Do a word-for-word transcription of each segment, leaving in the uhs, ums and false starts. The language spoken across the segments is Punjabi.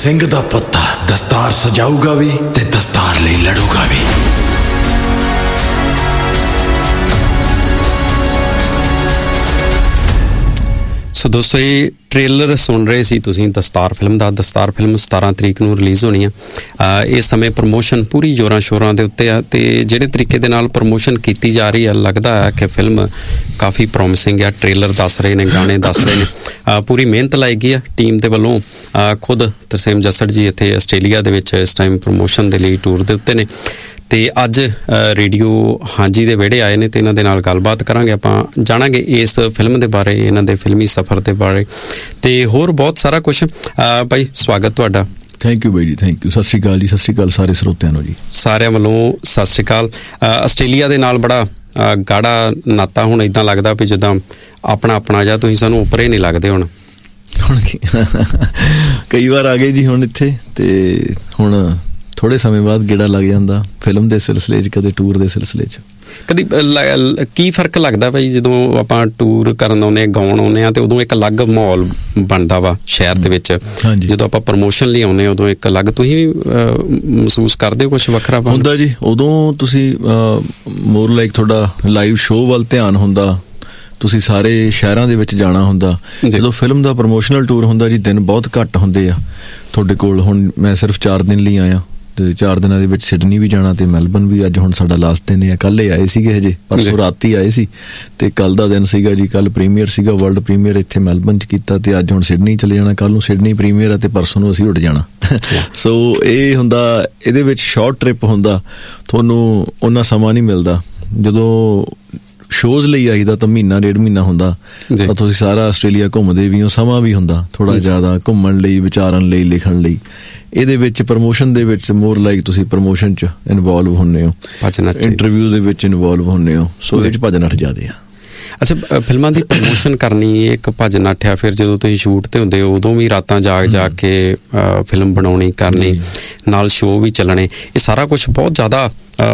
ਸਿੰਘ ਦਾ ਪੁੱਤ ਦਸਤਾਰ ਸਜਾਊਗਾ ਵੀ ਤੇ ਦਸਤਾਰ ਲਈ ਲੜੂਗਾ ਵੀ। ਸੋ ਦੋਸਤੋ, ਇਹ ਟ੍ਰੇਲਰ ਸੁਣ ਰਹੇ ਸੀ ਤੁਸੀਂ ਦਸਤਾਰ ਫਿਲਮ ਦਾ। ਦਸਤਾਰ ਫਿਲਮ ਸਤਾਰਾਂ ਤਰੀਕ ਨੂੰ ਰਿਲੀਜ਼ ਹੋਣੀ ਆ। ਇਸ ਸਮੇਂ ਪ੍ਰਮੋਸ਼ਨ ਪੂਰੀ ਜ਼ੋਰਾਂ ਸ਼ੋਰਾਂ ਦੇ ਉੱਤੇ ਆ ਅਤੇ ਜਿਹੜੇ ਤਰੀਕੇ ਦੇ ਨਾਲ ਪ੍ਰਮੋਸ਼ਨ ਕੀਤੀ ਜਾ ਰਹੀ ਆ, ਲੱਗਦਾ ਹੈ ਕਿ ਫਿਲਮ ਕਾਫੀ ਪ੍ਰੋਮਿਸਿੰਗ ਆ। ਟ੍ਰੇਲਰ ਦੱਸ ਰਹੇ ਨੇ, ਗਾਣੇ ਦੱਸ ਰਹੇ ਨੇ, ਪੂਰੀ ਮਿਹਨਤ ਲਾਈ ਗਈ ਆ ਟੀਮ ਦੇ ਵੱਲੋਂ। ਖੁਦ ਤਰਸੇਮ ਜੱਸੜ ਜੀ ਇੱਥੇ ਆਸਟ੍ਰੇਲੀਆ ਦੇ ਵਿੱਚ ਇਸ ਟਾਈਮ ਪ੍ਰਮੋਸ਼ਨ ਦੇ ਲਈ ਟੂਰ ਦੇ ਉੱਤੇ ਨੇ ਅਤੇ ਅੱਜ ਰੇਡੀਓ ਹਾਂਜੀ ਦੇ ਵਿਹੜੇ ਆਏ ਨੇ ਅਤੇ ਇਹਨਾਂ ਦੇ ਨਾਲ ਗੱਲਬਾਤ ਕਰਾਂਗੇ। ਆਪਾਂ ਜਾਣਾਂਗੇ ਇਸ ਫਿਲਮ ਦੇ ਬਾਰੇ, ਇਹਨਾਂ ਦੇ ਫਿਲਮੀ ਸਫ਼ਰ ਦੇ ਬਾਰੇ ਅਤੇ ਹੋਰ ਬਹੁਤ ਸਾਰਾ ਕੁਛ। ਭਾਈ ਸਵਾਗਤ ਤੁਹਾਡਾ। ਥੈਂਕ ਯੂ ਬਾਈ ਜੀ, ਥੈਂਕ ਯੂ। ਸਤਿ ਸ਼੍ਰੀ ਅਕਾਲ ਜੀ। ਸਤਿ ਸ਼੍ਰੀ ਅਕਾਲ ਸਾਰੇ ਸਰੋਤਿਆਂ ਨੂੰ ਜੀ। ਸਾਰਿਆਂ ਵੱਲੋਂ ਸਤਿ ਸ਼੍ਰੀ ਅਕਾਲ। ਆਸਟ੍ਰੇਲੀਆ ਦੇ ਨਾਲ ਬੜਾ ਗਾੜਾ ਨਾਤਾ ਹੁਣ ਇੱਦਾਂ ਲੱਗਦਾ ਵੀ ਜਿੱਦਾਂ ਆਪਣਾ ਆਪਣਾ ਜਾਂ ਤੁਸੀਂ ਸਾਨੂੰ ਉੱਪਰ ਹੀ ਨਹੀਂ ਲੱਗਦੇ ਹੁਣ। ਹੁਣ ਕਈ ਵਾਰ ਆ ਗਏ ਜੀ ਹੁਣ ਇੱਥੇ, ਅਤੇ ਹੁਣ ਥੋੜ੍ਹੇ ਸਮੇਂ ਬਾਅਦ ਗੇੜਾ ਲੱਗ ਜਾਂਦਾ ਫਿਲਮ ਦੇ ਸਿਲਸਿਲੇ 'ਚ, ਕਦੇ ਟੂਰ ਦੇ ਸਿਲਸਿਲੇ 'ਚ। ਕਦੀ ਕੀ ਫ਼ਰਕ ਲੱਗਦਾ ਭਾਈ ਜਦੋਂ ਆਪਾਂ ਟੂਰ ਕਰਨ ਆਉਂਦੇ, ਗਾਉਣ ਆਉਂਦੇ ਹਾਂ, ਅਤੇ ਉਦੋਂ ਇੱਕ ਅਲੱਗ ਮਾਹੌਲ ਬਣਦਾ ਵਾ ਸ਼ਹਿਰ ਦੇ ਵਿੱਚ। ਜਦੋਂ ਆਪਾਂ ਪ੍ਰਮੋਸ਼ਨ ਲਈ ਆਉਂਦੇ ਉਦੋਂ ਇੱਕ ਅਲੱਗ, ਤੁਸੀਂ ਵੀ ਮਹਿਸੂਸ ਕਰਦੇ ਹੋ ਕੁਛ ਵੱਖਰਾ ਹੁੰਦਾ ਜੀ? ਉਦੋਂ ਤੁਸੀਂ ਮੋਰ ਲਾਈਕ ਤੁਹਾਡਾ ਲਾਈਵ ਸ਼ੋਅ ਵੱਲ ਧਿਆਨ ਹੁੰਦਾ, ਤੁਸੀਂ ਸਾਰੇ ਸ਼ਹਿਰਾਂ ਦੇ ਵਿੱਚ ਜਾਣਾ ਹੁੰਦਾ। ਜਦੋਂ ਫਿਲਮ ਦਾ ਪ੍ਰਮੋਸ਼ਨਲ ਟੂਰ ਹੁੰਦਾ ਜੀ, ਦਿਨ ਬਹੁਤ ਘੱਟ ਹੁੰਦੇ ਆ ਤੁਹਾਡੇ ਕੋਲ। ਹੁਣ ਮੈਂ ਸਿਰਫ ਚਾਰ ਦਿਨ ਲਈ ਆਇਆ ਅਤੇ ਚਾਰ ਦਿਨਾਂ ਦੇ ਵਿੱਚ ਸਿਡਨੀ ਵੀ ਜਾਣਾ ਅਤੇ ਮੈਲਬਨ ਵੀ। ਅੱਜ ਹੁਣ ਸਾਡਾ ਲਾਸਟ ਦਿਨ ਹੈ। ਕੱਲ੍ਹ ਆਏ ਸੀਗੇ, ਹਜੇ ਪਰਸੋਂ ਰਾਤੀ ਆਏ ਸੀ ਅਤੇ ਕੱਲ੍ਹ ਦਾ ਦਿਨ ਸੀਗਾ ਜੀ। ਕੱਲ੍ਹ ਪ੍ਰੀਮੀਅਰ ਸੀਗਾ, ਵਰਲਡ ਪ੍ਰੀਮੀਅਰ ਇੱਥੇ ਮੈਲਬਨ 'ਚ ਕੀਤਾ ਅਤੇ ਅੱਜ ਹੁਣ ਸਿਡਨੀ ਚਲੇ ਜਾਣਾ। ਕੱਲ੍ਹ ਨੂੰ ਸਿਡਨੀ ਪ੍ਰੀਮੀਅਰ ਆ ਅਤੇ ਪਰਸੋਂ ਨੂੰ ਅਸੀਂ ਉੱਡ ਜਾਣਾ। ਸੋ ਇਹ ਹੁੰਦਾ, ਇਹਦੇ ਵਿੱਚ ਸ਼ਾਰਟ ਟ੍ਰਿਪ ਹੁੰਦਾ, ਤੁਹਾਨੂੰ ਓਨਾ ਸਮਾਂ ਨਹੀਂ ਮਿਲਦਾ। ਜਦੋਂ ਸ਼ੋਜ਼ ਲਈ ਆਈਦਾ ਤਾਂ ਮਹੀਨਾ ਡੇਢ ਮਹੀਨਾ ਹੁੰਦਾ, ਤਾਂ ਤੁਸੀਂ ਸਾਰਾ ਆਸਟ੍ਰੇਲੀਆ ਘੁੰਮਦੇ ਵੀ ਹੋ, ਸਮਾਂ ਵੀ ਹੁੰਦਾ ਥੋੜ੍ਹਾ ਜ਼ਿਆਦਾ ਘੁੰਮਣ ਲਈ, ਵਿਚਾਰਨ ਲਈ, ਲਿਖਣ ਲਈ। ਇਹਦੇ ਵਿੱਚ ਪ੍ਰਮੋਸ਼ਨ ਦੇ ਵਿੱਚ ਮੋਰ ਲਾਈਕ ਤੁਸੀਂ ਪ੍ਰਮੋਸ਼ਨ 'ਚ ਇਨਵੋਲਵ ਹੁੰਦੇ ਹੋ, ਇੰਟਰਵਿਊ ਦੇ ਵਿੱਚ ਇਨਵੋਲਵ ਹੁੰਦੇ ਹੋ। ਸੋ ਇਹਦੇ 'ਚ ਭੱਜ ਨੱਠ ਜ਼ਿਆਦੇ ਆ। ਅੱਛਾ, ਫਿਲਮਾਂ ਦੀ ਪ੍ਰਮੋਸ਼ਨ ਕਰਨੀ ਇੱਕ ਭੱਜ ਨੱਠ ਆ। ਫਿਰ ਜਦੋਂ ਤੁਸੀਂ ਸ਼ੂਟ 'ਤੇ ਹੁੰਦੇ ਹੋ ਉਦੋਂ ਵੀ ਰਾਤਾਂ ਜਾਗ ਜਾ ਕੇ ਫਿਲਮ ਬਣਾਉਣੀ, ਕਰਨੀ, ਨਾਲ ਸ਼ੋਅ ਵੀ ਚੱਲਣੇ, ਇਹ ਸਾਰਾ ਕੁਛ ਬਹੁਤ ਜ਼ਿਆਦਾ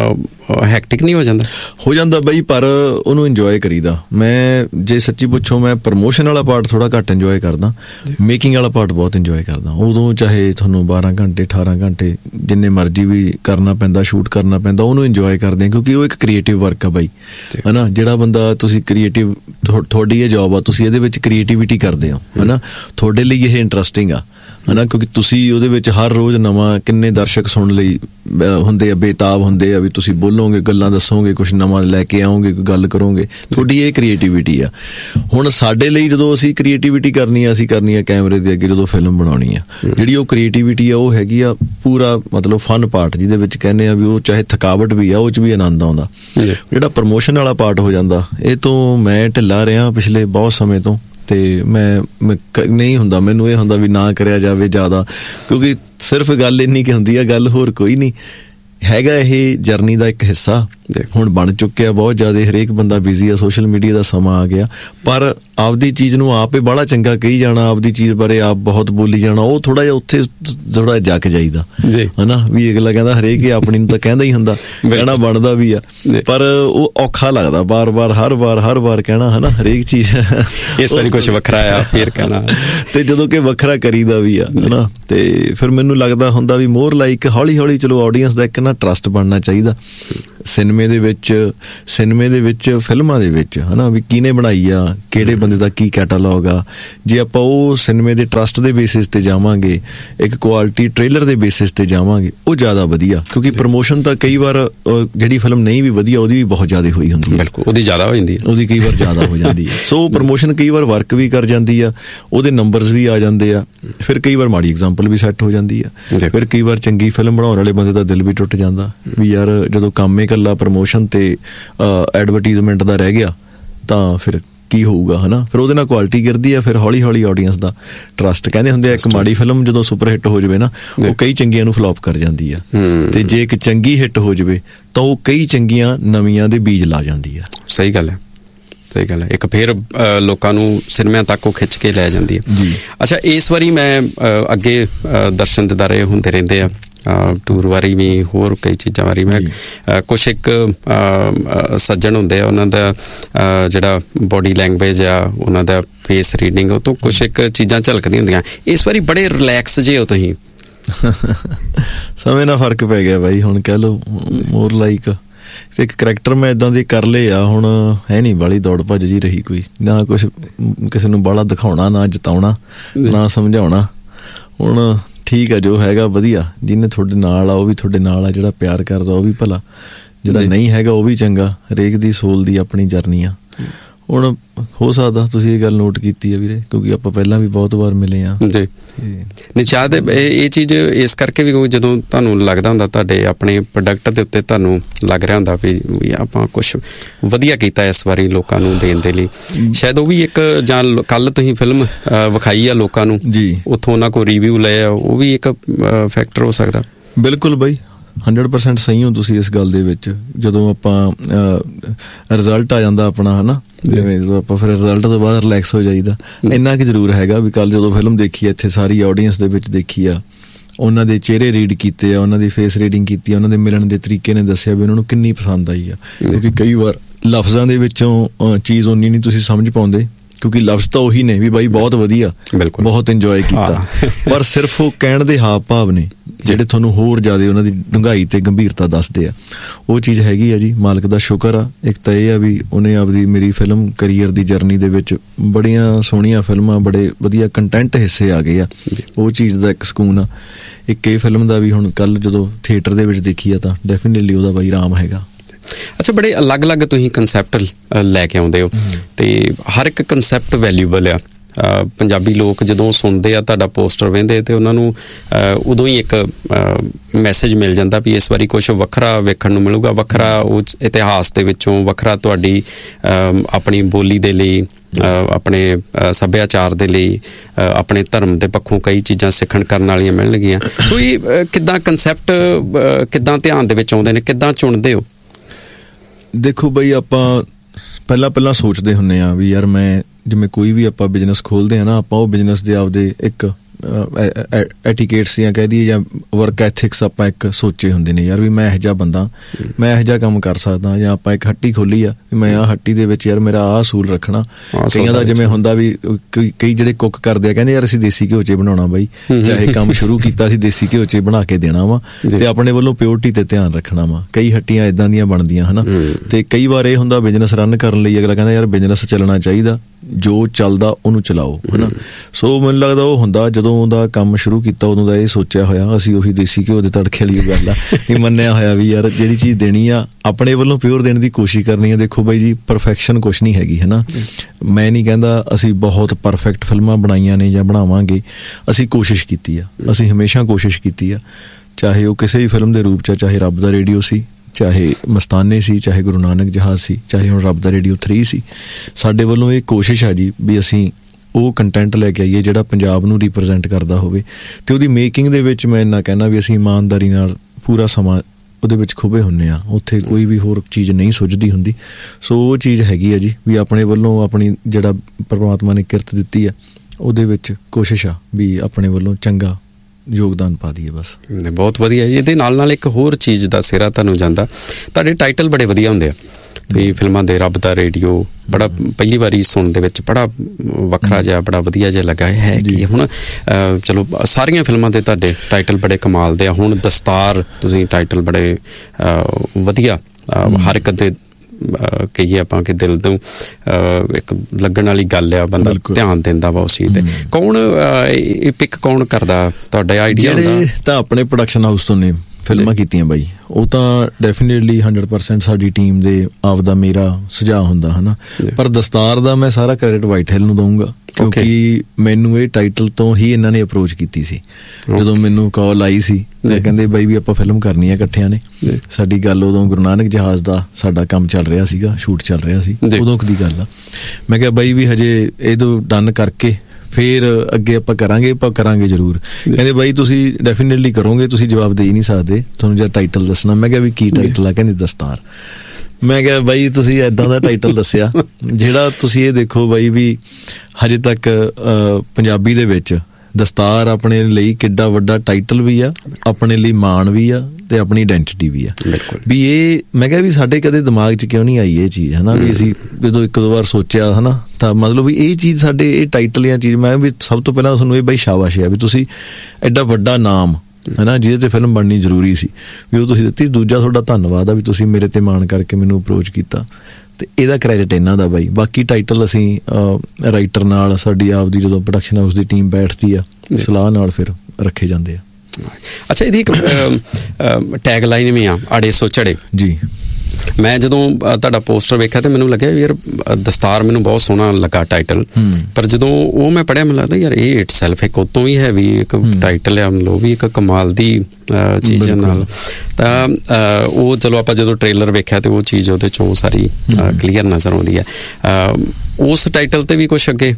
ਹੈਕਟਿਕ ਨਹੀਂ ਹੋ ਜਾਂਦਾ? ਹੋ ਜਾਂਦਾ ਬਈ, ਪਰ ਉਹਨੂੰ ਇੰਜੋਏ ਕਰੀਦਾ। ਮੈਂ ਜੇ ਸੱਚੀ ਪੁੱਛੋ, ਮੈਂ ਪ੍ਰਮੋਸ਼ਨ ਵਾਲਾ ਪਾਰਟ ਥੋੜ੍ਹਾ ਘੱਟ ਇੰਜੋਏ ਕਰਦਾ, ਮੇਕਿੰਗ ਵਾਲਾ ਪਾਰਟ ਬਹੁਤ ਇੰਜੋਏ ਕਰਦਾ। ਉਦੋਂ ਚਾਹੇ ਤੁਹਾਨੂੰ ਬਾਰਾਂ ਘੰਟੇ ਅਠਾਰਾਂ ਘੰਟੇ ਜਿੰਨੇ ਮਰਜ਼ੀ ਵੀ ਕਰਨਾ ਪੈਂਦਾ, ਸ਼ੂਟ ਕਰਨਾ ਪੈਂਦਾ, ਉਹਨੂੰ ਇੰਜੋਏ ਕਰਦੇ ਹਾਂ, ਕਿਉਂਕਿ ਉਹ ਇੱਕ ਕ੍ਰੀਏਟਿਵ ਵਰਕ ਆ ਬਾਈ, ਹੈ ਨਾ। ਜਿਹੜਾ ਬੰਦਾ ਤੁਸੀਂ ਕ੍ਰੀਏਟਿਵ, ਤੁਹਾਡੀ ਇਹ ਜੋਬ ਆ, ਤੁਸੀਂ ਇਹਦੇ ਵਿੱਚ ਕ੍ਰੀਏਟਿਵਿਟੀ ਕਰਦੇ ਹੋ, ਹੈ ਨਾ। ਤੁਹਾਡੇ ਲਈ ਇਹ ਇੰਟਰਸਟਿੰਗ ਆ, ਹੈ ਨਾ, ਕਿਉਂਕਿ ਤੁਸੀਂ ਉਹਦੇ ਵਿੱਚ ਹਰ ਰੋਜ਼ ਨਵਾਂ, ਕਿੰਨੇ ਦਰਸ਼ਕ ਸੁਣਨ ਲਈ ਹੁੰਦੇ ਆ, ਬੇਤਾਬ ਹੁੰਦੇ ਆ ਵੀ ਤੁਸੀਂ ਬੋਲੋਗੇ, ਗੱਲਾਂ ਦੱਸੋਗੇ, ਕੁਛ ਨਵਾਂ ਲੈ ਕੇ ਆਓਗੇ, ਕੋਈ ਗੱਲ ਕਰੋਗੇ। ਤੁਹਾਡੀ ਇਹ ਕ੍ਰੀਏਟਿਵਿਟੀ ਆ। ਹੁਣ ਸਾਡੇ ਲਈ ਜਦੋਂ ਅਸੀਂ ਕ੍ਰੀਏਟਿਵਿਟੀ ਕਰਨੀ ਆ, ਅਸੀਂ ਕਰਨੀ ਆ ਕੈਮਰੇ ਦੇ ਅੱਗੇ ਜਦੋਂ ਫਿਲਮ ਬਣਾਉਣੀ ਆ, ਜਿਹੜੀ ਉਹ ਕ੍ਰੀਏਟਿਵਿਟੀ ਆ ਉਹ ਹੈਗੀ ਆ ਪੂਰਾ ਮਤਲਬ ਫਨ ਪਾਰਟ, ਜਿਹਦੇ ਵਿੱਚ ਕਹਿੰਦੇ ਆ ਵੀ ਉਹ ਚਾਹੇ ਥਕਾਵਟ ਵੀ ਆ, ਉਹ 'ਚ ਵੀ ਆਨੰਦ ਆਉਂਦਾ। ਜਿਹੜਾ ਪ੍ਰਮੋਸ਼ਨ ਵਾਲਾ ਪਾਰਟ ਹੋ ਜਾਂਦਾ, ਇਹ ਤੋਂ ਮੈਂ ਢਿੱਲਾ ਰਿਹਾ ਪਿਛਲੇ ਬਹੁਤ ਸਮੇਂ ਤੋਂ, ਅਤੇ ਮੈਂ ਨਹੀਂ ਹੁੰਦਾ, ਮੈਨੂੰ ਇਹ ਹੁੰਦਾ ਵੀ ਨਾ ਕਰਿਆ ਜਾਵੇ ਜ਼ਿਆਦਾ, ਕਿਉਂਕਿ ਸਿਰਫ ਗੱਲ ਇੰਨੀ ਕੁ ਹੁੰਦੀ ਆ, ਗੱਲ ਹੋਰ ਕੋਈ ਨਹੀਂ ਹੈਗਾ। ਇਹ ਜਰਨੀ ਦਾ ਇੱਕ ਹਿੱਸਾ ਹੁਣ ਬਣ ਚੁੱਕਿਆ ਬਹੁਤ ਜ਼ਿਆਦਾ। ਹਰੇਕ ਬੰਦਾ ਬਿਜ਼ੀ ਆ, ਸੋਸ਼ਲ ਮੀਡੀਆ ਦਾ ਸਮਾਂ ਆ ਗਿਆ, ਪਰ ਆਪਦੀ ਚੀਜ਼ ਨੂੰ ਆਪ ਹੀ ਬੜਾ ਚੰਗਾ ਕਹੀ ਜਾਣਾ, ਆਪਦੀ ਚੀਜ਼ ਬਾਰੇ ਆਪ ਬਹੁਤ ਬੋਲੀ ਜਾਣਾ, ਉਹ ਥੋੜ੍ਹਾ ਜਿਹਾ ਉੱਥੇ ਥੋੜ੍ਹਾ ਜਿਹਾ ਜੱਕ ਜਾਈਦਾ, ਹੈ ਨਾ। ਵੀ ਅਗਲਾ ਕਹਿੰਦਾ ਹਰੇਕ ਹੀ ਆਪਣੀ ਨੂੰ ਤਾਂ ਕਹਿੰਦਾ ਹੀ ਹੁੰਦਾ, ਕਹਿਣਾ ਬਣਦਾ ਵੀ ਆ, ਪਰ ਉਹ ਔਖਾ ਲੱਗਦਾ ਬਾਰ ਬਾਰ, ਹਰ ਵਾਰ ਹਰ ਵਾਰ ਕਹਿਣਾ, ਹੈ ਨਾ, ਹਰੇਕ ਚੀਜ਼। ਇਸ ਵਾਰੀ ਕੁਛ ਵੱਖਰਾ ਆ ਫਿਰ ਕਹਿਣਾ, ਅਤੇ ਜਦੋਂ ਕਿ ਵੱਖਰਾ ਕਰੀਦਾ ਵੀ ਆ, ਹੈ ਨਾ। ਅਤੇ ਫਿਰ ਮੈਨੂੰ ਲੱਗਦਾ ਹੁੰਦਾ ਵੀ ਮੋਰ ਲਾਈਕ ਹੌਲੀ ਹੌਲੀ ਚਲੋ ਆਡੀਅנਸ ਦਾ ਇੱਕ ਨਾ ਟਰੱਸਟ ਬਣਨਾ ਚਾਹੀਦਾ ਸਿਨੇਮੇ ਦੇ ਵਿੱਚ, ਸਿਨੇਮੇ ਦੇ ਵਿੱਚ, ਫਿਲਮਾਂ ਦੇ ਵਿੱਚ, ਹੈ ਨਾ, ਵੀ ਕਿਹਨੇ ਬਣਾਈ ਆ, ਕਿਹੜੇ ਬੰਦੇ ਦਾ ਕੀ ਕੈਟਾਲੌਗ ਆ। ਜੇ ਆਪਾਂ ਉਹ ਸਿਨੇਮੇ ਦੇ ਟਰੱਸਟ ਦੇ ਬੇਸਿਸ 'ਤੇ ਜਾਵਾਂਗੇ, ਇੱਕ ਕੁਆਲਿਟੀ ਟ੍ਰੇਲਰ ਦੇ ਬੇਸਿਸ 'ਤੇ ਜਾਵਾਂਗੇ, ਉਹ ਜ਼ਿਆਦਾ ਵਧੀਆ। ਕਿਉਂਕਿ ਪ੍ਰਮੋਸ਼ਨ ਤਾਂ ਕਈ ਵਾਰ ਜਿਹੜੀ ਫਿਲਮ ਨਹੀਂ ਵੀ ਵਧੀਆ, ਉਹਦੀ ਵੀ ਬਹੁਤ ਜ਼ਿਆਦਾ ਹੋਈ ਹੁੰਦੀ ਹੈ। ਬਿਲਕੁਲ, ਉਹਦੀ ਜ਼ਿਆਦਾ ਹੋ ਜਾਂਦੀ ਹੈ, ਉਹਦੀ ਕਈ ਵਾਰ ਜ਼ਿਆਦਾ ਹੋ ਜਾਂਦੀ ਹੈ। ਸੋ ਪ੍ਰਮੋਸ਼ਨ ਕਈ ਵਾਰ ਵਰਕ ਵੀ ਕਰ ਜਾਂਦੀ ਆ, ਉਹਦੇ ਨੰਬਰਸ ਵੀ ਆ ਜਾਂਦੇ ਆ, ਫਿਰ ਕਈ ਵਾਰ ਮਾੜੀ ਐਗਜ਼ਾਮਪਲ ਵੀ ਸੈੱਟ ਹੋ ਜਾਂਦੀ ਆ, ਫਿਰ ਕਈ ਵਾਰ ਚੰਗੀ ਫਿਲਮ ਬਣਾਉਣ ਵਾਲੇ ਬੰਦੇ ਦਾ ਦਿਲ ਵੀ ਟੁੱਟ ਜਾਂਦਾ ਵੀ ਯਾਰ ਜਦੋਂ ਕੰਮ ਇਕੱਲਾ ਪ੍ਰਮੋਸ਼ਨ ਤੇ ਐਡਵਰਟੀਜ਼ਮੈਂਟ ਦਾ ਰਹਿ ਗਿਆ ਤਾਂ ਫਿਰ ਕੀ ਹੋਊਗਾ, ਹੈ ਨਾ। ਫਿਰ ਉਹਦੇ ਨਾਲ ਕੁਆਲਿਟੀ ਗਿਰਦੀ ਆ, ਫਿਰ ਹੌਲੀ ਹੌਲੀ ਆਡੀਅנਸ ਦਾ ਟਰੱਸਟ। ਕਹਿੰਦੇ ਹੁੰਦੇ ਆ ਇੱਕ ਮਾੜੀ ਫਿਲਮ ਜਦੋਂ ਸੁਪਰ ਹਿੱਟ ਹੋ ਜਾਵੇ ਨਾ, ਉਹ ਕਈ ਚੰਗੀਆਂ ਨੂੰ ਫਲੋਪ ਕਰ ਜਾਂਦੀ ਆ, ਤੇ ਜੇ ਇੱਕ ਚੰਗੀ ਹਿੱਟ ਹੋ ਜਾਵੇ ਤਾਂ ਉਹ ਕਈ ਚੰਗੀਆਂ ਨਵੀਆਂ ਦੇ ਬੀਜ ਲਾ ਜਾਂਦੀ ਆ। ਸਹੀ ਗੱਲ ਹੈ, ਸਹੀ ਗੱਲ ਹੈ। ਇੱਕ ਫਿਰ ਲੋਕਾਂ ਨੂੰ ਸਿਨੇਮਿਆਂ ਤੱਕ ਉਹ ਖਿੱਚ ਕੇ ਲੈ ਜਾਂਦੀ ਹੈ ਜੀ। ਅੱਛਾ, ਇਸ ਵਾਰੀ ਮੈਂ ਅੱਗੇ ਦਰਸ਼ਨ ਦਿਦਾਰੇ ਹੁੰਦੇ ਰਹਿੰਦੇ ਆ ਟੂਰ ਬਾਰੇ ਵੀ, ਹੋਰ ਕਈ ਚੀਜ਼ਾਂ ਬਾਰੇ ਮੈਂ ਕੁਛ ਇੱਕ ਸੱਜਣ ਹੁੰਦੇ ਆ, ਉਹਨਾਂ ਦਾ ਜਿਹੜਾ ਬੋਡੀ ਲੈਂਗੁਏਜ ਆ, ਉਹਨਾਂ ਦਾ ਫੇਸ ਰੀਡਿੰਗ, ਉਹ ਤੋਂ ਕੁਛ ਇੱਕ ਚੀਜ਼ਾਂ ਝਲਕਦੀਆਂ ਹੁੰਦੀਆਂ। ਇਸ ਵਾਰੀ ਬੜੇ ਰਿਲੈਕਸ ਜੇ ਹੋ ਤੁਸੀਂ, ਸਮੇਂ ਨਾਲ ਫਰਕ ਪੈ ਗਿਆ ਬਾਈ, ਹੁਣ ਕਹਿ ਲਓ ਮੋਰ ਲਾਈਕ ਇੱਕ ਕਰੈਕਟਰ ਮੈਂ ਇਦਾਂ ਦੇ ਕਰ ਲਏ ਆ, ਹੁਣ ਹੈ ਨਹੀਂ ਬਾਹਲੀ ਦੌੜ ਭੱਜ ਜੀ ਰਹੀ ਕੋਈ, ਨਾ ਕੁਛ ਕਿਸੇ ਨੂੰ ਬਾਹਲਾ ਦਿਖਾਉਣਾ, ਨਾ ਜਿਤਾਉਣਾ, ਨਾ ਸਮਝਾਉਣਾ। ਹੁਣ ਠੀਕ ਆ ਜੋ ਹੈਗਾ ਵਧੀਆ, ਜਿਹਨੇ ਤੁਹਾਡੇ ਨਾਲ ਆ ਉਹ ਵੀ ਤੁਹਾਡੇ ਨਾਲ ਆ, ਜਿਹੜਾ ਪਿਆਰ ਕਰਦਾ ਉਹ ਵੀ ਭਲਾ, ਜਿਹੜਾ ਨਹੀਂ ਹੈਗਾ ਉਹ ਵੀ ਚੰਗਾ। ਹਰੇਕ ਦੀ ਸੋਲ ਦੀ ਆਪਣੀ ਜਰਨੀ ਆ। ਹੁਣ ਹੋ ਸਕਦਾ ਤੁਸੀਂ ਇਹ ਗੱਲ ਨੋਟ ਕੀਤੀ ਹੈ ਵੀਰੇ, ਕਿਉਂਕਿ ਆਪਾਂ ਪਹਿਲਾਂ ਵੀ ਬਹੁਤ ਵਾਰ ਮਿਲੇ ਆ ਜੀ। ਨਹੀਂ ਸ਼ਾਇਦ ਇਹ ਚੀਜ਼ ਇਸ ਕਰਕੇ ਵੀ ਜਦੋਂ ਤੁਹਾਨੂੰ ਲੱਗਦਾ ਹੁੰਦਾ ਤੁਹਾਡੇ ਆਪਣੇ ਪ੍ਰੋਡਕਟ ਦੇ ਉੱਤੇ ਤੁਹਾਨੂੰ ਲੱਗ ਰਿਹਾ ਹੁੰਦਾ ਵੀ ਆਪਾਂ ਕੁਛ ਵਧੀਆ ਕੀਤਾ ਇਸ ਵਾਰੀ ਲੋਕਾਂ ਨੂੰ ਦੇਣ ਦੇ ਲਈ, ਸ਼ਾਇਦ ਉਹ ਵੀ ਇੱਕ, ਜਾਂ ਕੱਲ ਤੁਸੀਂ ਫਿਲਮ ਵਿਖਾਈ ਆ ਲੋਕਾਂ ਨੂੰ ਜੀ, ਉੱਥੋਂ ਉਹਨਾਂ ਕੋਲ ਰਿਵਿਊ ਲਏ ਆ, ਉਹ ਵੀ ਇੱਕ ਫੈਕਟਰ ਹੋ ਸਕਦਾ। ਬਿਲਕੁਲ ਬਾਈ, ਹੰਡਰਡ ਪਰਸੈਂਟ ਸਹੀ ਹੋ ਤੁਸੀਂ ਇਸ ਗੱਲ ਦੇ ਵਿੱਚ। ਜਦੋਂ ਆਪਾਂ ਰਿਜ਼ਲਟ ਆ ਜਾਂਦਾ ਆਪਣਾ, ਹੈ ਨਾ, ਜਿਵੇਂ ਜਦੋਂ ਆਪਾਂ ਫਿਰ ਰਿਜ਼ਲਟ ਤੋਂ ਬਾਅਦ ਰਿਲੈਕਸ ਹੋ ਜਾਈਦਾ, ਇੰਨਾ ਕੁ ਜ਼ਰੂਰ ਹੈਗਾ ਵੀ ਕੱਲ ਜਦੋਂ ਫਿਲਮ ਦੇਖੀ ਆ ਇੱਥੇ ਸਾਰੀ ਆਡੀਅנס ਦੇ ਵਿੱਚ ਦੇਖੀ ਆ, ਉਹਨਾਂ ਦੇ ਚਿਹਰੇ ਰੀਡ ਕੀਤੇ ਆ, ਉਹਨਾਂ ਦੀ ਫੇਸ ਰੀਡਿੰਗ ਕੀਤੀ ਆ, ਉਹਨਾਂ ਦੇ ਮਿਲਣ ਦੇ ਤਰੀਕੇ ਨੇ ਦੱਸਿਆ ਵੀ ਉਹਨਾਂ ਨੂੰ ਕਿੰਨੀ ਪਸੰਦ ਆਈ ਆ। ਕਿਉਂਕਿ ਕਈ ਵਾਰ ਲਫ਼ਜ਼ਾਂ ਦੇ ਵਿੱਚੋਂ ਚੀਜ਼ ਓਨੀ ਨਹੀਂ ਤੁਸੀਂ ਸਮਝ ਪਾਉਂਦੇ, ਕਿਉਂਕਿ ਲਫ਼ਜ਼ ਤਾਂ ਉਹੀ ਨੇ ਵੀ ਬਾਈ ਬਹੁਤ ਵਧੀਆ, ਬਹੁਤ ਇੰਜੋਏ ਕੀਤਾ, ਪਰ ਸਿਰਫ ਉਹ ਕਹਿਣ ਦੇ ਹਾਵ ਭਾਵ ਨੇ ਜਿਹੜੇ ਤੁਹਾਨੂੰ ਹੋਰ ਜ਼ਿਆਦਾ ਉਹਨਾਂ ਦੀ ਡੂੰਘਾਈ ਤੇ ਗੰਭੀਰਤਾ ਦੱਸਦੇ ਆ। ਉਹ ਚੀਜ਼ ਹੈਗੀ ਆ ਜੀ, ਮਾਲਕ ਦਾ ਸ਼ੁਕਰ ਆ। ਇੱਕ ਤਾਂ ਇਹ ਆ ਵੀ ਉਹਨੇ ਆਪਦੀ ਮੇਰੀ ਫਿਲਮ ਕਰੀਅਰ ਦੀ ਜਰਨੀ ਦੇ ਵਿੱਚ ਬੜੀਆਂ ਸੋਹਣੀਆਂ ਫਿਲਮਾਂ, ਬੜੇ ਵਧੀਆ ਕੰਟੈਂਟ ਹਿੱਸੇ ਆ ਗਏ ਆ, ਉਹ ਚੀਜ਼ ਦਾ ਇੱਕ ਸਕੂਨ ਆ। ਇੱਕ ਇਹ ਫਿਲਮ ਦਾ ਵੀ ਹੁਣ ਕੱਲ ਜਦੋਂ ਥੀਏਟਰ ਦੇ ਵਿੱਚ ਦੇਖੀ ਆ ਤਾਂ ਡੈਫੀਨੇਟਲੀ ਉਹਦਾ ਬਾਈ ਆਰਾਮ ਹੈਗਾ। ਅੱਛਾ, ਬੜੇ ਅਲੱਗ-ਅਲੱਗ ਤੁਸੀਂ ਕਨਸੈਪਟ ਲੈ ਕੇ ਆਉਂਦੇ ਹੋ ਤੇ ਹਰ ਇੱਕ ਕਨਸੈਪਟ ਵੈਲਿਊਬਲ ਆ। ਪੰਜਾਬੀ ਲੋਕ ਜਦੋਂ ਸੁਣਦੇ ਆ ਤੁਹਾਡਾ ਪੋਸਟਰ ਵੇਖਦੇ ਤੇ ਉਹਨਾਂ ਨੂੰ ਉਦੋਂ ਹੀ ਇੱਕ ਮੈਸੇਜ ਮਿਲ ਜਾਂਦਾ ਵੀ ਇਸ ਵਾਰੀ ਕੁਛ ਵੱਖਰਾ ਵੇਖਣ ਨੂੰ ਮਿਲੂਗਾ, ਵੱਖਰਾ ਉਹ ਇਤਿਹਾਸ ਦੇ ਵਿੱਚੋਂ, ਵੱਖਰਾ ਤੁਹਾਡੀ ਆਪਣੀ ਬੋਲੀ ਦੇ ਲਈ, ਆਪਣੇ ਸੱਭਿਆਚਾਰ ਦੇ ਲਈ, ਆਪਣੇ ਧਰਮ ਦੇ ਪੱਖੋਂ ਕਈ ਚੀਜ਼ਾਂ ਸਿੱਖਣ ਕਰਨ ਵਾਲੀਆਂ ਮਿਲਣਗੀਆਂ। ਸੋ ਇਹ ਕਿੱਦਾਂ ਕਨਸੈਪਟ ਕਿੱਦਾਂ ਧਿਆਨ ਦੇ ਵਿੱਚ ਆਉਂਦੇ ਨੇ, ਕਿੱਦਾਂ ਚੁਣਦੇ ਹੋ? ਦੇਖੋ ਬਈ, ਆਪਾਂ ਪਹਿਲਾਂ ਪਹਿਲਾਂ ਸੋਚਦੇ ਹੁੰਦੇ ਆ ਵੀ ਯਾਰ ਮੈਂ ਜਿਵੇਂ ਕੋਈ ਵੀ ਆਪਾਂ ਬਿਜ਼ਨਸ ਖੋਲਦੇ ਆ ਨਾ, ਆਪਾਂ ਉਹ ਬਿਜ਼ਨਸ ਦੇ ਆਪਦੇ ਇੱਕ ਐਟੀਕੇਟਸ ਜਾਂ ਕਹਿ ਦਈਏ ਜਾਂ ਵਰਕ ਐਥਿਕਸ ਆਪਾਂ ਇੱਕ ਸੋਚੇ ਹੁੰਦੇ ਨੇ ਯਾਰ ਵੀ ਮੈਂ ਇਹੋ ਜਿਹਾ ਬੰਦਾ, ਮੈਂ ਇਹੋ ਜਿਹਾ ਕੰਮ ਕਰ ਸਕਦਾ। ਜਾਂ ਆਪਾਂ ਇੱਕ ਹੱਟੀ ਖੋਲੀ ਆ ਵੀ ਮੈਂ ਆਹ ਹੱਟੀ ਦੇ ਵਿੱਚ ਯਾਰ ਮੇਰਾ ਆਹ ਅਸੂਲ ਰੱਖਣਾ। ਕਈਆਂ ਦਾ ਜਿਵੇਂ ਹੁੰਦਾ ਵੀ ਕਈ ਜਿਹੜੇ ਕੁੱਕ ਕਰਦੇ ਆ ਕਹਿੰਦੇ ਯਾਰ ਅਸੀਂ ਦੇਸੀ ਘਿਓ 'ਚ ਬਣਾਉਣਾ ਬਾਈ, ਚਾਹੇ ਕੰਮ ਸ਼ੁਰੂ ਕੀਤਾ ਅਸੀਂ ਦੇਸੀ ਘਿਓ 'ਚ ਬਣਾ ਕੇ ਦੇਣਾ ਵਾ ਤੇ ਆਪਣੇ ਵੱਲੋਂ ਪਿਓਰਟੀ ਤੇ ਧਿਆਨ ਰੱਖਣਾ ਵਾ। ਕਈ ਹੱਟੀਆਂ ਏਦਾਂ ਦੀਆਂ ਬਣਦੀਆਂ ਹਨਾ। ਤੇ ਕਈ ਵਾਰ ਇਹ ਹੁੰਦਾ ਬਿਜ਼ਨਸ ਰਨ ਕਰਨ ਲਈ ਅਗਲਾ ਕਹਿੰਦਾ ਯਾਰ ਬਿਜ਼ਨਸ ਚੱਲਣਾ ਚਾਹੀਦਾ, ਜੋ ਚੱਲਦਾ ਉਹਨੂੰ ਚਲਾਓ ਹਨਾ। ਸੋ ਮੈਨੂੰ ਲੱਗਦਾ ਉਹ ਹੁੰਦਾ ਜਦੋਂ ਉਹਦਾ ਕੰਮ ਸ਼ੁਰੂ ਕੀਤਾ ਉਦੋਂ ਦਾ ਇਹ ਸੋਚਿਆ ਹੋਇਆ, ਅਸੀਂ ਉਹੀ ਦੇਸੀ ਘਿਓ ਦੇ ਤੜਕੇ ਵਾਲੀ ਗੱਲ ਆ ਇਹ ਮੰਨਿਆ ਹੋਇਆ ਵੀ ਯਾਰ ਜਿਹੜੀ ਚੀਜ਼ ਦੇਣੀ ਆ ਆਪਣੇ ਵੱਲੋਂ ਪਿਓਰ ਦੇਣ ਦੀ ਕੋਸ਼ਿਸ਼ ਕਰਨੀ ਆ। ਦੇਖੋ ਬਾਈ ਜੀ, ਪਰਫੈਕਸ਼ਨ ਕੁਛ ਨਹੀਂ ਹੈਗੀ ਹਨਾ। ਮੈਂ ਨਹੀਂ ਕਹਿੰਦਾ ਅਸੀਂ ਬਹੁਤ ਪਰਫੈਕਟ ਫਿਲਮਾਂ ਬਣਾਈਆਂ ਨੇ ਜਾਂ ਬਣਾਵਾਂਗੇ, ਅਸੀਂ ਕੋਸ਼ਿਸ਼ ਕੀਤੀ ਆ, ਅਸੀਂ ਹਮੇਸ਼ਾ ਕੋਸ਼ਿਸ਼ ਕੀਤੀ ਆ, ਚਾਹੇ ਉਹ ਕਿਸੇ ਵੀ ਫਿਲਮ ਦੇ ਰੂਪ 'ਚ, ਚਾਹੇ ਰੱਬ ਦਾ ਰੇਡੀਓ ਸੀ, ਚਾਹੇ ਮਸਤਾਨੇ ਸੀ, ਚਾਹੇ ਗੁਰੂ ਨਾਨਕ ਜਹਾਜ਼ ਸੀ, ਚਾਹੇ ਹੁਣ ਰੱਬ ਦਾ ਰੇਡੀਓ ਥ੍ਰੀ ਸੀ। ਸਾਡੇ ਵੱਲੋਂ ਇਹ ਕੋਸ਼ਿਸ਼ ਆ ਜੀ ਵੀ ਅਸੀਂ ਉਹ ਕੰਟੈਂਟ ਲੈ ਕੇ ਆਈਏ ਜਿਹੜਾ ਪੰਜਾਬ ਨੂੰ ਰਿਪਰੈਜ਼ੈਂਟ ਕਰਦਾ ਹੋਵੇ। ਤੇ ਉਹਦੀ ਮੇਕਿੰਗ ਦੇ ਵਿੱਚ ਮੈਂ ਇੰਨਾ ਕਹਿਣਾ ਵੀ ਅਸੀਂ ਇਮਾਨਦਾਰੀ ਨਾਲ ਪੂਰਾ ਸਮਾਂ ਉਹਦੇ ਵਿੱਚ ਖੁੱਬੇ ਹੁੰਦੇ ਆ, ਉੱਥੇ ਕੋਈ ਵੀ ਹੋਰ ਚੀਜ਼ ਨਹੀਂ ਸੁੱਝਦੀ ਹੁੰਦੀ। ਸੋ ਉਹ ਚੀਜ਼ ਹੈਗੀ ਆ ਜੀ ਵੀ ਆਪਣੇ ਵੱਲੋਂ ਆਪਣੀ ਜਿਹੜਾ ਪਰਮਾਤਮਾ ਨੇ ਕਿਰਤ ਦਿੱਤੀ ਆ ਉਹਦੇ ਵਿੱਚ ਕੋਸ਼ਿਸ਼ ਆ ਵੀ ਆਪਣੇ ਵੱਲੋਂ ਚੰਗਾ ਯੋਗਦਾਨ ਪਾ ਦਈਏ ਬਸ। ਬਹੁਤ ਵਧੀਆ ਜੀ। ਇਹਦੇ ਨਾਲ ਨਾਲ ਇੱਕ ਹੋਰ ਚੀਜ਼ ਦਾ ਸਿਰਾ ਤੁਹਾਨੂੰ ਜਾਂਦਾ, ਤੁਹਾਡੇ ਟਾਈਟਲ ਬੜੇ ਵਧੀਆ ਹੁੰਦੇ ਆ ਤੇ ਫਿਲਮਾਂ ਦੇ। ਰੱਬ ਦਾ ਰੇਡੀਓ ਬੜਾ ਪਹਿਲੀ ਵਾਰੀ ਸੁਣਨ ਦੇ ਵਿੱਚ ਬੜਾ ਵੱਖਰਾ ਜਿਹਾ, ਬੜਾ ਵਧੀਆ ਜਿਹਾ ਲੱਗਾ ਹੈ ਕਿ ਹੁਣ ਚਲੋ ਸਾਰੀਆਂ ਫਿਲਮਾਂ ਦੇ ਤੁਹਾਡੇ ਟਾਈਟਲ ਬੜੇ ਕਮਾਲ ਦੇ ਆ। ਹੁਣ ਦਸਤਾਰ ਤੁਸੀਂ ਟਾਈਟਲ ਬੜੇ ਵਧੀਆ, ਹਰ ਇੱਕ ਦੇ ਕਹੀਏ ਆਪਾਂ ਕਿ ਦਿਲ ਤੋਂ ਇੱਕ ਲੱਗਣ ਵਾਲੀ ਗੱਲ ਆ, ਬੰਦਾ ਧਿਆਨ ਦਿੰਦਾ ਵਾ ਉਸ ਚੀਜ਼ ਤੇ। ਕੌਣ ਇਹ ਪਿਕ ਕੌਣ ਕਰਦਾ, ਤੁਹਾਡਾ ਆਈਡੀਆ ਹੁੰਦਾ? ਤਾਂ ਆਪਣੇ ਪ੍ਰੋਡਕਸ਼ਨ ਹਾਊਸ ਤੋਂ ਨੇ ਫਿਲਮਾਂ ਕੀਤੀਆਂ ਬਾਈ, ਉਹ ਤਾਂ ਡੈਫੀਨੇਟਲੀ ਹੰਡਰਡ ਪਰਸੈਂਟ ਸਾਡੀ ਟੀਮ ਦੇ ਆਪਦਾ ਮੇਰਾ ਸੁਝਾਅ ਹੁੰਦਾ ਹਨਾ। ਪਰ ਦਸਤਾਰ ਦਾ ਮੈਂ ਸਾਰਾ ਕ੍ਰੈਡਿਟ ਵਾਈਟ ਹਿੱਲ ਨੂੰ ਦਊਂਗਾ ਕਿਉਂਕਿ ਮੈਨੂੰ ਇਹ ਟਾਈਟਲ ਤੋਂ ਹੀ ਇਹਨਾਂ ਨੇ ਅਪਰੋਚ ਕੀਤੀ ਸੀ। ਜਦੋਂ ਮੈਨੂੰ ਕਾਲ ਆਈ ਸੀ ਤੇ ਕਹਿੰਦੇ ਬਾਈ ਵੀ ਆਪਾਂ ਫਿਲਮ ਕਰਨੀ ਆ ਇਕੱਠਿਆਂ ਨੇ। ਸਾਡੀ ਗੱਲ ਉਦੋਂ ਗੁਰੂ ਨਾਨਕ ਜਹਾਜ਼ ਦਾ ਸਾਡਾ ਕੰਮ ਚੱਲ ਰਿਹਾ ਸੀਗਾ, ਸ਼ੂਟ ਚੱਲ ਰਿਹਾ ਸੀ, ਉਦੋਂ ਦੀ ਗੱਲ ਆ। ਮੈਂ ਕਿਹਾ ਬਾਈ ਵੀ ਹਜੇ ਇਹਦੋਂ ਡਨ ਕਰਕੇ ਫਿਰ ਅੱਗੇ ਆਪਾਂ ਕਰਾਂਗੇ, ਆਪਾਂ ਕਰਾਂਗੇ ਜ਼ਰੂਰ। ਕਹਿੰਦੇ ਬਾਈ ਤੁਸੀਂ ਡੈਫੀਨੇਟਲੀ ਕਰੋਗੇ, ਤੁਸੀਂ ਜਵਾਬ ਦੇ ਹੀ ਨਹੀਂ ਸਕਦੇ, ਤੁਹਾਨੂੰ ਜਿਹੜਾ ਟਾਈਟਲ ਦੱਸਣਾ। ਮੈਂ ਕਿਹਾ ਵੀ ਕੀ ਟਾਈਟਲ ਆ? ਕਹਿੰਦੇ ਦਸਤਾਰ। ਮੈਂ ਕਿਹਾ ਬਾਈ ਤੁਸੀਂ ਏਦਾਂ ਦਾ ਟਾਈਟਲ ਦੱਸਿਆ ਜਿਹੜਾ ਤੁਸੀਂ ਇਹ ਦੇਖੋ ਬਾਈ ਵੀ ਹਜੇ ਤੱਕ ਪੰਜਾਬੀ ਦੇ ਵਿੱਚ ਦਸਤਾਰ ਆਪਣੇ ਲਈ ਕਿੱਡਾ ਵੱਡਾ ਟਾਈਟਲ ਵੀ ਆ, ਆਪਣੇ ਲਈ ਮਾਣ ਵੀ ਆ ਤੇ ਆਪਣੀ ਆਇਡੈਂਟੀਟੀ ਵੀ ਆ ਵੀ ਇਹ। ਮੈਂ ਕਿਹਾ ਵੀ ਸਾਡੇ ਕਦੇ ਦਿਮਾਗ 'ਚ ਕਿਉਂ ਨਹੀਂ ਆਈ ਇਹ ਚੀਜ਼ ਹਨਾ ਵੀ ਅਸੀਂ ਜਦੋਂ ਇੱਕ ਦੋ ਵਾਰ ਸੋਚਿਆ ਹਨਾ ਤਾਂ ਮਤਲਬ ਵੀ ਇਹ ਚੀਜ਼ ਸਾਡੇ ਇਹ ਟਾਈਟਲ ਜਾਂ ਚੀਜ਼, ਮੈਂ ਵੀ ਸਭ ਤੋਂ ਪਹਿਲਾਂ ਤੁਹਾਨੂੰ ਇਹ ਬਾਈ ਸ਼ਾਬਾਸ਼ ਆ ਵੀ ਤੁਸੀਂ ਐਡਾ ਵੱਡਾ ਨਾਮ ਹੈ ਨਾ, ਜਿਹਦੇ 'ਤੇ ਫਿਲਮ ਬਣਨੀ ਜ਼ਰੂਰੀ ਸੀ, ਵੀ ਉਹ ਤੁਸੀਂ ਦਿੱਤੀ। ਦੂਜਾ ਤੁਹਾਡਾ ਧੰਨਵਾਦ ਆ ਵੀ ਤੁਸੀਂ ਮੇਰੇ 'ਤੇ ਮਾਣ ਕਰਕੇ ਮੈਨੂੰ ਅਪਰੋਚ ਕੀਤਾ, ਅਤੇ ਇਹਦਾ ਕ੍ਰੈਡਿਟ ਇਹਨਾਂ ਦਾ ਬਾਈ। ਬਾਕੀ ਟਾਈਟਲ ਅਸੀਂ ਰਾਈਟਰ ਨਾਲ ਸਾਡੀ ਆਪਦੀ ਜਦੋਂ ਪ੍ਰੋਡਕਸ਼ਨ ਹਾਊਸ ਦੀ ਟੀਮ ਬੈਠਦੀ ਆ, ਸਲਾਹ ਨਾਲ ਫਿਰ ਰੱਖੇ ਜਾਂਦੇ ਆ। ਅੱਛਾ, ਇਹਦੀ ਇੱਕ ਟੈਗ ਲਾਈਨ ਵੀ ਆ, ਆੜੇ ਸੋ ਝੜੇ ਜੀ। ਮੈਂ ਜਦੋਂ ਤੁਹਾਡਾ ਪੋਸਟਰ ਵੇਖਿਆ ਤੇ ਮੈਨੂੰ ਲੱਗਿਆ ਯਾਰ ਦਸਤਾਰ ਮੈਨੂੰ ਬਹੁਤ ਸੋਹਣਾ ਲੱਗਾ ਟਾਈਟਲ, ਪਰ ਜਦੋਂ ਉਹ ਮੈਂ ਪੜ੍ਹਿਆ ਮੈਨੂੰ ਲੱਗਦਾ ਯਾਰ ਇਹ ਇਟ ਸੈਲਫ ਇੱਕ ਉਤੋਂ ਵੀ ਹੈਵੀ ਇੱਕ ਟਾਈਟਲ ਆ, ਮਤਲਬ ਉਹ ਵੀ ਇੱਕ ਕਮਾਲ ਦੀ ਚੀਜ਼ ਨਾਲ। ਤਾਂ ਉਹ ਚਲੋ ਆਪਾਂ ਜਦੋਂ ਟ੍ਰੇਲਰ ਵੇਖਿਆ ਤੇ ਉਹ ਚੀਜ਼ ਉਹਦੇ ਚੋਂ ਸਾਰੀ ਕਲੀਅਰ ਨਜ਼ਰ ਆਉਂਦੀ ਹੈ। ਉਸ ਟਾਈਟਲ ਤੇ ਵੀ ਕੁਛ ਅੱਗੇ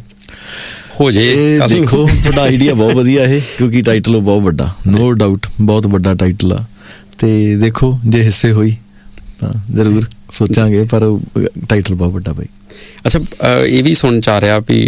ਹੋ ਜੇ? ਦੇਖੋ, ਤੁਹਾਡਾ ਆਈਡੀਆ ਬਹੁਤ ਵਧੀਆ ਇਹ, ਕਿਉਂਕਿ ਟਾਈਟਲ ਉਹ ਬਹੁਤ ਵੱਡਾ, ਨੋ ਡਾਊਟ ਬਹੁਤ ਵੱਡਾ ਟਾਈਟਲ ਆ, ਤੇ ਦੇਖੋ ਜੇ ਹਿੱਸੇ ਹੋਈ ਤਾਂ ਜ਼ਰੂਰ ਸੋਚਾਂਗੇ, ਪਰ ਟਾਈਟਲ ਬਹੁਤ ਵੱਡਾ ਬਾਈ। ਅੱਛਾ, ਇਹ ਵੀ ਸੁਣ ਚ ਆ ਰਿਹਾ ਵੀ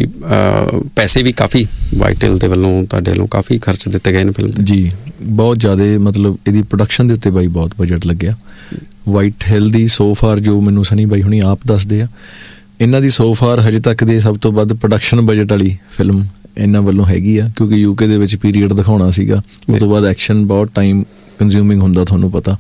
ਪੈਸੇ ਵੀ ਕਾਫੀ ਵਾਈਟਲ ਦੇ ਵੱਲੋਂ ਤੁਹਾਡੇ ਵੱਲੋਂ ਕਾਫੀ ਖਰਚ ਦਿੱਤੇ ਗਏ ਨੇ ਫਿਲਮ ਤੇ? ਜੀ, ਬਹੁਤ ਜ਼ਿਆਦਾ, ਮਤਲਬ ਇਹਦੀ ਪ੍ਰੋਡਕਸ਼ਨ ਦੇ ਉੱਤੇ ਬਾਈ ਬਹੁਤ ਬਜਟ ਲੱਗਿਆ। ਵਾਈਟ ਹਿੱਲ ਦੀ ਸੋ ਫਾਰ ਜੋ ਮੈਨੂੰ ਸਨੀ ਬਾਈ ਹੁਣੀ ਆਪ ਦੱਸਦੇ ਆ, ਇਹਨਾਂ ਦੀ ਸੋ ਫਾਰ ਹਜੇ ਤੱਕ ਦੀ ਸਭ ਤੋਂ ਵੱਧ ਪ੍ਰੋਡਕਸ਼ਨ ਬਜਟ ਵਾਲੀ ਫਿਲਮ ਇਹਨਾਂ ਵੱਲੋਂ ਹੈਗੀ ਆ, ਕਿਉਂਕਿ ਯੂਕੇ ਦੇ ਵਿੱਚ ਪੀਰੀਅਡ ਦਿਖਾਉਣਾ ਸੀਗਾ। ਉਸ ਤੋਂ ਬਾਅਦ ਐਕਸ਼ਨ ਬਹੁਤ ਟਾਈਮ ਕੰਜ਼ਿਊਮਿੰਗ ਹੁੰਦਾ, ਤੁਹਾਨੂੰ ਪਤਾ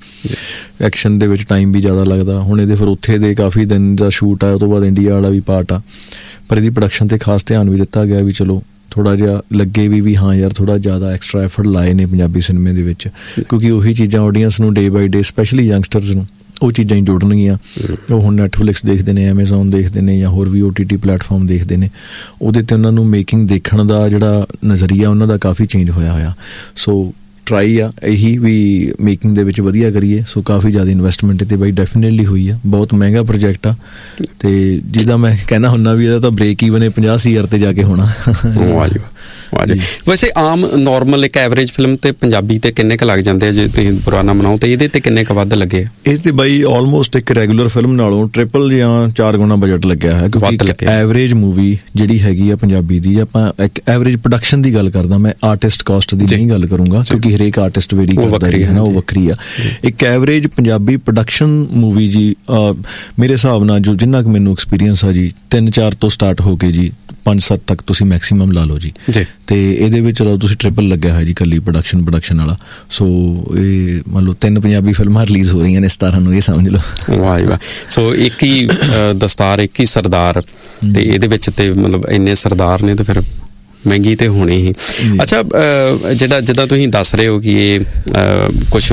ਐਕਸ਼ਨ ਦੇ ਵਿੱਚ ਟਾਈਮ ਵੀ ਜ਼ਿਆਦਾ ਲੱਗਦਾ। ਹੁਣ ਇਹਦੇ ਫਿਰ ਉੱਥੇ ਦੇ ਕਾਫੀ ਦਿਨ ਦਾ ਸ਼ੂਟ ਆ, ਉਹ ਤੋਂ ਬਾਅਦ ਇੰਡੀਆ ਵਾਲਾ ਵੀ ਪਾਰਟ ਆ, ਪਰ ਇਹਦੀ ਪ੍ਰੋਡਕਸ਼ਨ 'ਤੇ ਖਾਸ ਧਿਆਨ ਵੀ ਦਿੱਤਾ ਗਿਆ ਵੀ ਚਲੋ ਥੋੜ੍ਹਾ ਜਿਹਾ ਲੱਗੇ ਵੀ ਵੀ ਹਾਂ ਯਾਰ ਥੋੜ੍ਹਾ ਜ਼ਿਆਦਾ ਐਕਸਟਰਾ ਐਫਰਟ ਲਾਏ ਨੇ ਪੰਜਾਬੀ ਸਿਨੇਮੇ ਦੇ ਵਿੱਚ, ਕਿਉਂਕਿ ਉਹੀ ਚੀਜ਼ਾਂ ਆਡੀਅנਸ ਨੂੰ ਡੇ ਬਾਈ ਡੇ ਸਪੈਸ਼ਲੀ ਯੰਗਸਟਰਸ ਨੂੰ ਉਹ ਚੀਜ਼ਾਂ ਹੀ ਜੁੜਨਗੀਆਂ। ਉਹ ਹੁਣ ਨੈਟਫਲਿਕਸ ਦੇਖਦੇ ਨੇ, ਐਮਾਜ਼ੋਨ ਦੇਖਦੇ ਨੇ, ਜਾਂ ਹੋਰ ਵੀ ਓ ਟੀ ਟੀ ਪਲੇਟਫਾਰਮ ਦੇਖਦੇ ਨੇ, ਉਹਦੇ 'ਤੇ ਉਹਨਾਂ ਨੂੰ ਮੇਕਿੰਗ ਦੇਖਣ ਦਾ ਜਿਹੜਾ ਨਜ਼ਰੀਆ ਉਹਨਾਂ ਦਾ ਕਾਫੀ ਚੇਂਜ ਹੋਇਆ ਹੋਇਆ। ਸੋ ਟਰਾਈ ਆ ਇਹੀ ਵੀ ਮੇਕਿੰਗ ਦੇ ਵਿੱਚ ਵਧੀਆ ਕਰੀਏ। ਸੋ ਕਾਫੀ ਜ਼ਿਆਦਾ ਇਨਵੈਸਟਮੈਂਟ ਤੇ ਬਾਈ ਡੈਫੀਨੇਟਲੀ ਹੋਈ ਆ, ਬਹੁਤ ਮਹਿੰਗਾ ਪ੍ਰੋਜੈਕਟ ਆ, ਤੇ ਜਿਹਦਾ ਮੈਂ ਕਹਿਣਾ ਹੁੰਦਾ ਵੀ ਇਹਦਾ ਤਾਂ ਬ੍ਰੇਕ ਈਵਨ ਇਹ ਪੰਜਾਹ ਹਜ਼ਾਰ ਤੇ ਜਾ ਕੇ ਹੋਣਾ। ਵਾਹ ਜੀ ਵਾਹ ਜੀ। ਵੈਸੇ ਆਮ ਨੋਰਮਲ ਇੱਕ ਐਵਰੇਜ ਫਿਲਮ ਤੇ ਪੰਜਾਬੀ ਤੇ ਕਿੰਨੇ ਕੁ ਲੱਗ ਜਾਂਦੇ ਆ ਜੇ ਤੁਸੀਂ ਪੁਰਾਣਾ ਬਣਾਓ, ਤੇ ਇਹਦੇ ਤੇ ਕਿੰਨੇ ਕੁ ਵੱਧ ਲੱਗੇ? ਇਹ ਤੇ ਬਾਈ ਆਲਮੋਸਟ ਇੱਕ ਰੈਗੂਲਰ ਫਿਲਮ ਨਾਲੋਂ ਟ੍ਰਿਪਲ ਜਾਂ ਚਾਰ ਗੁਣਾ ਬਜਟ ਲੱਗਿਆ ਹੈ, ਕਿਉਂਕਿ ਐਵਰੇਜ ਮੂਵੀ ਜਿਹੜੀ ਹੈਗੀ ਆ ਪੰਜਾਬੀ ਦੀ, ਆਪਾਂ ਇੱਕ ਐਵਰੇਜ ਪ੍ਰੋਡਕਸ਼ਨ ਦੀ ਗੱਲ ਕਰਦਾ ਮੈਂ, ਆਰਟਿਸਟ ਕਾਸਟ ਦੀ ਨਹੀਂ ਗੱਲ ਕਰੂੰਗਾ, ਕਿਉਂਕਿ ਹਰੇਕ ਆਰਟਿਸਟ ਵੇਰੀ ਕਰਦਾ ਹੈ ਨਾ, ਉਹ ਵੱਖਰੀ ਆ। ਇੱਕ ਐਵਰੇਜ ਪੰਜਾਬੀ ਪ੍ਰੋਡਕਸ਼ਨ ਮੂਵੀ ਜੀ ਮੇਰੇ ਹਿਸਾਬ ਨਾਲ ਜੋ ਜਿੰਨਾ ਕੁ ਮੈਨੂੰ ਐਕਸਪੀਰੀਅੰਸ ਆ ਜੀ, ਤਿੰਨ ਚਾਰ ਤੋਂ ਸਟਾਰਟ ਹੋ ਕੇ ਜੀ ਪੰਜ ਸੱਤ ਤੱਕ ਤੁਸੀਂ ਮੈਕਸੀਮਮ ਲਾ ਲਓ ਜੀ, ਤੇ ਇਹਦੇ ਵਿੱਚ ਚਲੋ ਤੁਸੀਂ ਟ੍ਰਿਪਲ ਲੱਗਿਆ ਹੋਇਆ ਜੀ ਇਕੱਲੀ ਪ੍ਰੋਡਕਸ਼ਨ ਪ੍ਰੋਡਕਸ਼ਨ ਵਾਲਾ। ਸੋ ਇਹ ਮੰਨ ਲਓ ਤਿੰਨ ਪੰਜਾਬੀ ਫਿਲਮਾਂ ਰਿਲੀਜ਼ ਹੋ ਰਹੀਆਂ ਨੇ ਸਤਾਰਾਂ ਨੂੰ, ਇਹ ਸਮਝ ਲਓ। ਵਾਹ ਜੀ ਵਾਹ। ਸੋ ਇੱਕ ਹੀ ਦਸਤਾਰ, ਇੱਕ ਹੀ ਸਰਦਾਰ, ਤੇ ਇਹਦੇ ਵਿੱਚ ਤੇ ਮਤਲਬ ਇੰਨੇ ਸਰਦਾਰ ਨੇ ਤੇ ਫਿਰ ਮਹਿੰਗੀ ਤੇ ਹੋਣੀ ਹੀ। ਅੱਛਾ, ਜਿਹੜਾ ਜਿੱਦਾਂ ਤੁਸੀਂ ਦੱਸ ਰਹੇ ਹੋ ਕਿ ਇਹ ਕੁਛ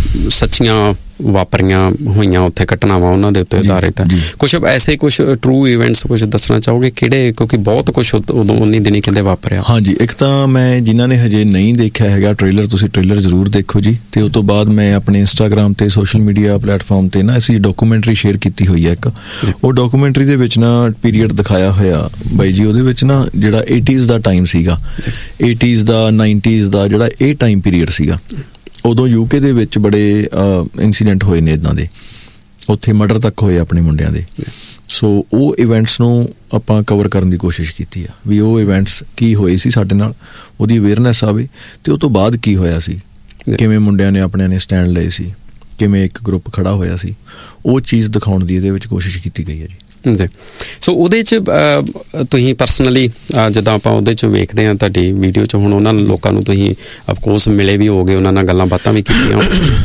ਸੱਚੀਆਂ ਵਾਪਰੀਆਂ ਹੋਈਆਂ ਉੱਥੇ ਘਟਨਾਵਾਂ, ਉਹਨਾਂ ਦੇ ਉੱਤੇ ਆਧਾਰਿਤ ਹੈ, ਕੁਛ ਐਸੇ ਕੁਛ ਟਰੂ ਇਵੈਂਟਸ ਕੁਛ ਦੱਸਣਾ ਚਾਹੋਗੇ ਕਿਹੜੇ? ਕਿਉਂਕਿ ਬਹੁਤ ਕੁਛ ਉਦੋਂ ਉਨੀ ਦਿਨੀ ਕਹਿੰਦੇ ਵਾਪਰਿਆ। ਹਾਂਜੀ, ਇੱਕ ਤਾਂ ਮੈਂ ਜਿਨ੍ਹਾਂ ਨੇ ਹਜੇ ਨਹੀਂ ਦੇਖਿਆ ਹੈਗਾ ਟ੍ਰੇਲਰ, ਤੁਸੀਂ ਟ੍ਰੇਲਰ ਜ਼ਰੂਰ ਦੇਖੋ ਜੀ। ਤੇ ਉਸ ਤੋਂ ਬਾਅਦ ਮੈਂ ਆਪਣੇ ਇੰਸਟਾਗ੍ਰਾਮ ਤੇ ਸੋਸ਼ਲ ਮੀਡੀਆ ਪਲੇਟਫਾਰਮ ਤੇ ਨਾ ਅਸੀਂ ਡਾਕੂਮੈਂਟਰੀ ਸ਼ੇਅਰ ਕੀਤੀ ਹੋਈ ਹੈ ਇੱਕ। ਉਹ ਡਾਕੂਮੈਂਟਰੀ ਦੇ ਵਿੱਚ ਨਾ ਪੀਰੀਅਡ ਦਿਖਾਇਆ ਹੋਇਆ ਬਾਈ ਜੀ, ਉਹਦੇ ਵਿੱਚ ਨਾ ਜਿਹੜਾ ਏਟੀਜ਼ ਦਾ ਟਾਈਮ ਸੀਗਾ, ਏਟੀਜ਼ ਦਾ ਨਾਈਨਟੀਜ਼ ਦਾ ਜਿਹੜਾ ਇਹ ਟਾਈਮ ਪੀਰੀਅਡ ਸੀਗਾ, ਉਦੋਂ ਯੂਕੇ ਦੇ ਵਿੱਚ ਬੜੇ ਇੰਸੀਡੈਂਟ ਹੋਏ ਨੇ ਇੱਦਾਂ ਦੇ, ਉੱਥੇ ਮਰਡਰ ਤੱਕ ਹੋਏ ਆਪਣੇ ਮੁੰਡਿਆਂ ਦੇ। ਸੋ ਉਹ ਇਵੈਂਟਸ ਨੂੰ ਆਪਾਂ ਕਵਰ ਕਰਨ ਦੀ ਕੋਸ਼ਿਸ਼ ਕੀਤੀ ਆ ਵੀ ਉਹ ਇਵੈਂਟਸ ਕੀ ਹੋਏ ਸੀ ਸਾਡੇ ਨਾਲ, ਉਹਦੀ ਅਵੇਅਰਨੈਸ ਆਵੇ, ਤੇ ਉਹ ਤੋਂ ਬਾਅਦ ਕੀ ਹੋਇਆ ਸੀ, ਕਿਵੇਂ ਮੁੰਡਿਆਂ ਨੇ ਆਪਣਿਆਂ ਨੇ ਸਟੈਂਡ ਲਏ ਸੀ, ਕਿਵੇਂ ਇੱਕ ਗਰੁੱਪ ਖੜਾ ਹੋਇਆ ਸੀ, ਉਹ ਚੀਜ਼ ਦਿਖਾਉਣ ਦੀ ਇਹਦੇ ਵਿੱਚ ਕੋਸ਼ਿਸ਼ ਕੀਤੀ ਗਈ ਹੈ ਜੀ। ਜੀ, ਸੋ ਉਹਦੇ 'ਚ ਤੁਸੀਂ ਪਰਸਨਲੀ ਜਿੱਦਾਂ ਆਪਾਂ ਉਹਦੇ 'ਚ ਵੇਖਦੇ ਹਾਂ ਤੁਹਾਡੀ ਵੀਡੀਓ 'ਚ, ਹੁਣ ਉਹਨਾਂ ਲੋਕਾਂ ਨੂੰ ਤੁਸੀਂ ਅਫਕੋਰਸ ਮਿਲੇ ਵੀ ਹੋਗੇ, ਉਹਨਾਂ ਨਾਲ ਗੱਲਾਂ ਬਾਤਾਂ ਵੀ ਕੀਤੀਆਂ,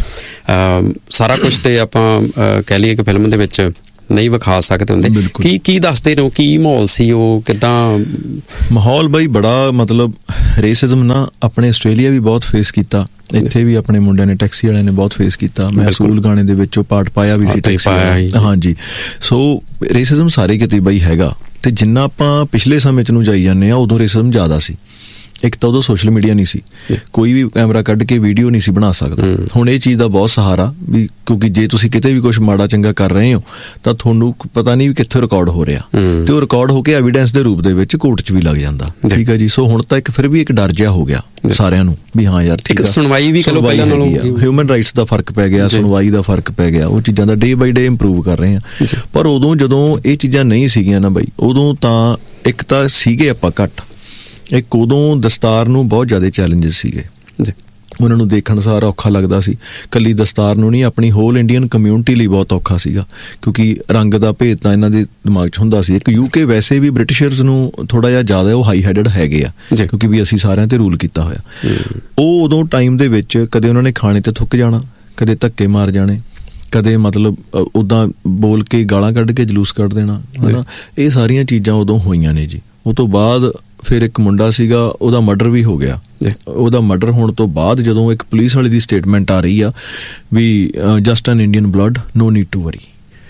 ਸਾਰਾ ਕੁਛ ਤੇ ਆਪਾਂ ਕਹਿ ਲਈਏ ਕਿ ਫਿਲਮ ਦੇ ਵਿੱਚ ਨਹੀਂ ਵਿਖਾ ਸਕਦੇ ਹੁੰਦੇ। ਕੀ ਕੀ ਦੱਸਦੇ ਰਹੋ, ਕੀ ਮਾਹੌਲ ਸੀ ਉਹ, ਕਿੱਦਾਂ ਮਾਹੌਲ? ਬਾਈ ਬੜਾ ਮਤਲਬ ਰੇਸਿਜ਼ਮ ਨਾ ਆਪਣੇ ਆਸਟ੍ਰੇਲੀਆ ਵੀ ਬਹੁਤ ਫੇਸ ਕੀਤਾ, ਇੱਥੇ ਵੀ ਆਪਣੇ ਮੁੰਡਿਆਂ ਨੇ ਟੈਕਸੀ ਵਾਲਿਆਂ ਨੇ ਬਹੁਤ ਫੇਸ ਕੀਤਾ। ਮੈਂ ਅਸੂਲ ਗਾਣੇ ਦੇ ਵਿੱਚ ਉਹ ਪਾਰਟ ਪਾਇਆ ਵੀ ਸੀ ਟੈਕਸੀ ਵਾਲਾ। ਹਾਂਜੀ, ਸੋ ਰੇਸਿਜ਼ਮ ਸਾਰੇ ਕਿਤੇ ਬਾਈ ਹੈਗਾ, ਤੇ ਜਿੰਨਾ ਆਪਾਂ ਪਿਛਲੇ ਸਮੇਂ 'ਚ ਨੂੰ ਜਾਈ ਜਾਂਦੇ ਹਾਂ ਉਦੋਂ ਰੇਸਿਜ਼ਮ ਜ਼ਿਆਦਾ ਸੀ। ਇੱਕ ਤਾਂ ਉਦੋਂ ਸੋਸ਼ਲ ਮੀਡੀਆ ਨਹੀਂ ਸੀ, ਕੋਈ ਵੀ ਕੈਮਰਾ ਕੱਢ ਕੇ ਵੀਡੀਓ ਨਹੀਂ ਸੀ ਬਣਾ ਸਕਦਾ। ਹੁਣ ਇਹ ਚੀਜ਼ ਦਾ ਬਹੁਤ ਸਹਾਰਾ ਵੀ, ਕਿਉਂਕਿ ਜੇ ਤੁਸੀਂ ਕਿਤੇ ਵੀ ਕੁਛ ਮਾੜਾ ਚੰਗਾ ਕਰ ਰਹੇ ਹੋ ਤਾਂ ਤੁਹਾਨੂੰ ਪਤਾ ਨਹੀਂ ਵੀ ਕਿੱਥੇ ਰਿਕਾਰਡ ਹੋ ਰਿਹਾ, ਤੇ ਉਹ ਰਿਕਾਰਡ ਹੋ ਕੇ ਐਵੀਡੈਂਸ ਦੇ ਰੂਪ ਦੇ ਵਿੱਚ ਕੋਰਟ 'ਚ ਵੀ ਲੱਗ ਜਾਂਦਾ। ਠੀਕ ਹੈ ਜੀ। ਸੋ ਹੁਣ ਤਾਂ ਇੱਕ ਫਿਰ ਵੀ ਇੱਕ ਡਰ ਜਿਹਾ ਹੋ ਗਿਆ ਸਾਰਿਆਂ ਨੂੰ ਵੀ ਹਾਂ ਯਾਰ ਠੀਕ ਆ, ਸੁਣਵਾਈ ਵੀ ਚਲੋ ਪਹਿਲਾਂ ਨਾਲੋਂ ਹਿਊਮਨ ਰਾਈਟਸ ਦਾ ਫਰਕ ਪੈ ਗਿਆ, ਸੁਣਵਾਈ ਦਾ ਫਰਕ ਪੈ ਗਿਆ, ਉਹ ਚੀਜ਼ਾਂ ਦਾ ਡੇ ਬਾਈ ਡੇ ਇੰਪਰੂਵ ਕਰ ਰਹੇ ਆ। ਪਰ ਉਦੋਂ ਜਦੋਂ ਇਹ ਚੀਜ਼ਾਂ ਨਹੀਂ ਸੀਗੀਆਂ ਨਾ ਬਾਈ, ਉਦੋਂ ਤਾਂ ਇੱਕ ਤਾਂ ਸੀਗੇ ਆਪਾਂ ਘੱਟ, ਇੱਕ ਉਦੋਂ ਦਸਤਾਰ ਨੂੰ ਬਹੁਤ ਜ਼ਿਆਦਾ ਚੈਲੰਜਸ ਸੀਗੇ। ਉਹਨਾਂ ਨੂੰ ਦੇਖਣ ਸਾਰ ਔਖਾ ਲੱਗਦਾ ਸੀ। ਕੱਲੀ ਦਸਤਾਰ ਨੂੰ ਨਹੀਂ, ਆਪਣੀ ਹੋਲ ਇੰਡੀਅਨ ਕਮਿਊਨਿਟੀ ਲਈ ਬਹੁਤ ਔਖਾ ਸੀਗਾ, ਕਿਉਂਕਿ ਰੰਗ ਦਾ ਭੇਦ ਤਾਂ ਇਹਨਾਂ ਦੇ ਦਿਮਾਗ 'ਚ ਹੁੰਦਾ ਸੀ। ਇੱਕ ਯੂਕੇ ਵੈਸੇ ਵੀ ਬ੍ਰਿਟਿਸ਼ਰਸ ਨੂੰ ਥੋੜਾ ਜਿਹਾ ਜ਼ਿਆਦਾ ਉਹ ਹਾਈ ਹੈਡਡ ਹੈਗੇ ਆ, ਕਿਉਂਕਿ ਵੀ ਅਸੀਂ ਸਾਰਿਆਂ ਤੇ ਰੂਲ ਕੀਤਾ ਹੋਇਆ। ਉਹ ਉਦੋਂ ਟਾਈਮ ਦੇ ਵਿੱਚ ਕਦੇ ਉਹਨਾਂ ਨੇ ਖਾਣੇ ਤੇ ਥੁੱਕ ਜਾਣਾ, ਕਦੇ ਧੱਕੇ ਮਾਰ ਜਾਣੇ, ਕਦੇ ਮਤਲਬ ਉੱਦਾਂ ਬੋਲ ਕੇ ਗਾਲਾਂ ਕੱਢ ਕੇ ਜਲੂਸ ਕੱਢ ਦੇਣਾ, ਹੈ ਨਾ। ਇਹ ਸਾਰੀਆਂ ਚੀਜ਼ਾਂ ਉਦੋਂ ਹੋਈਆਂ ਨੇ ਜੀ। ਉਹ ਤੋਂ ਬਾਅਦ ਫਿਰ ਇੱਕ ਮੁੰਡਾ ਸੀਗਾ, ਉਹਦਾ ਮਰਡਰ ਵੀ ਹੋ ਗਿਆ। ਉਹਦਾ ਮਰਡਰ ਹੋਣ ਤੋਂ ਬਾਅਦ ਜਦੋਂ ਇੱਕ ਪੁਲਿਸ ਵਾਲੇ ਦੀ ਸਟੇਟਮੈਂਟ ਆ ਰਹੀ ਆ ਵੀ just an Indian blood, no need to ਵਰੀ,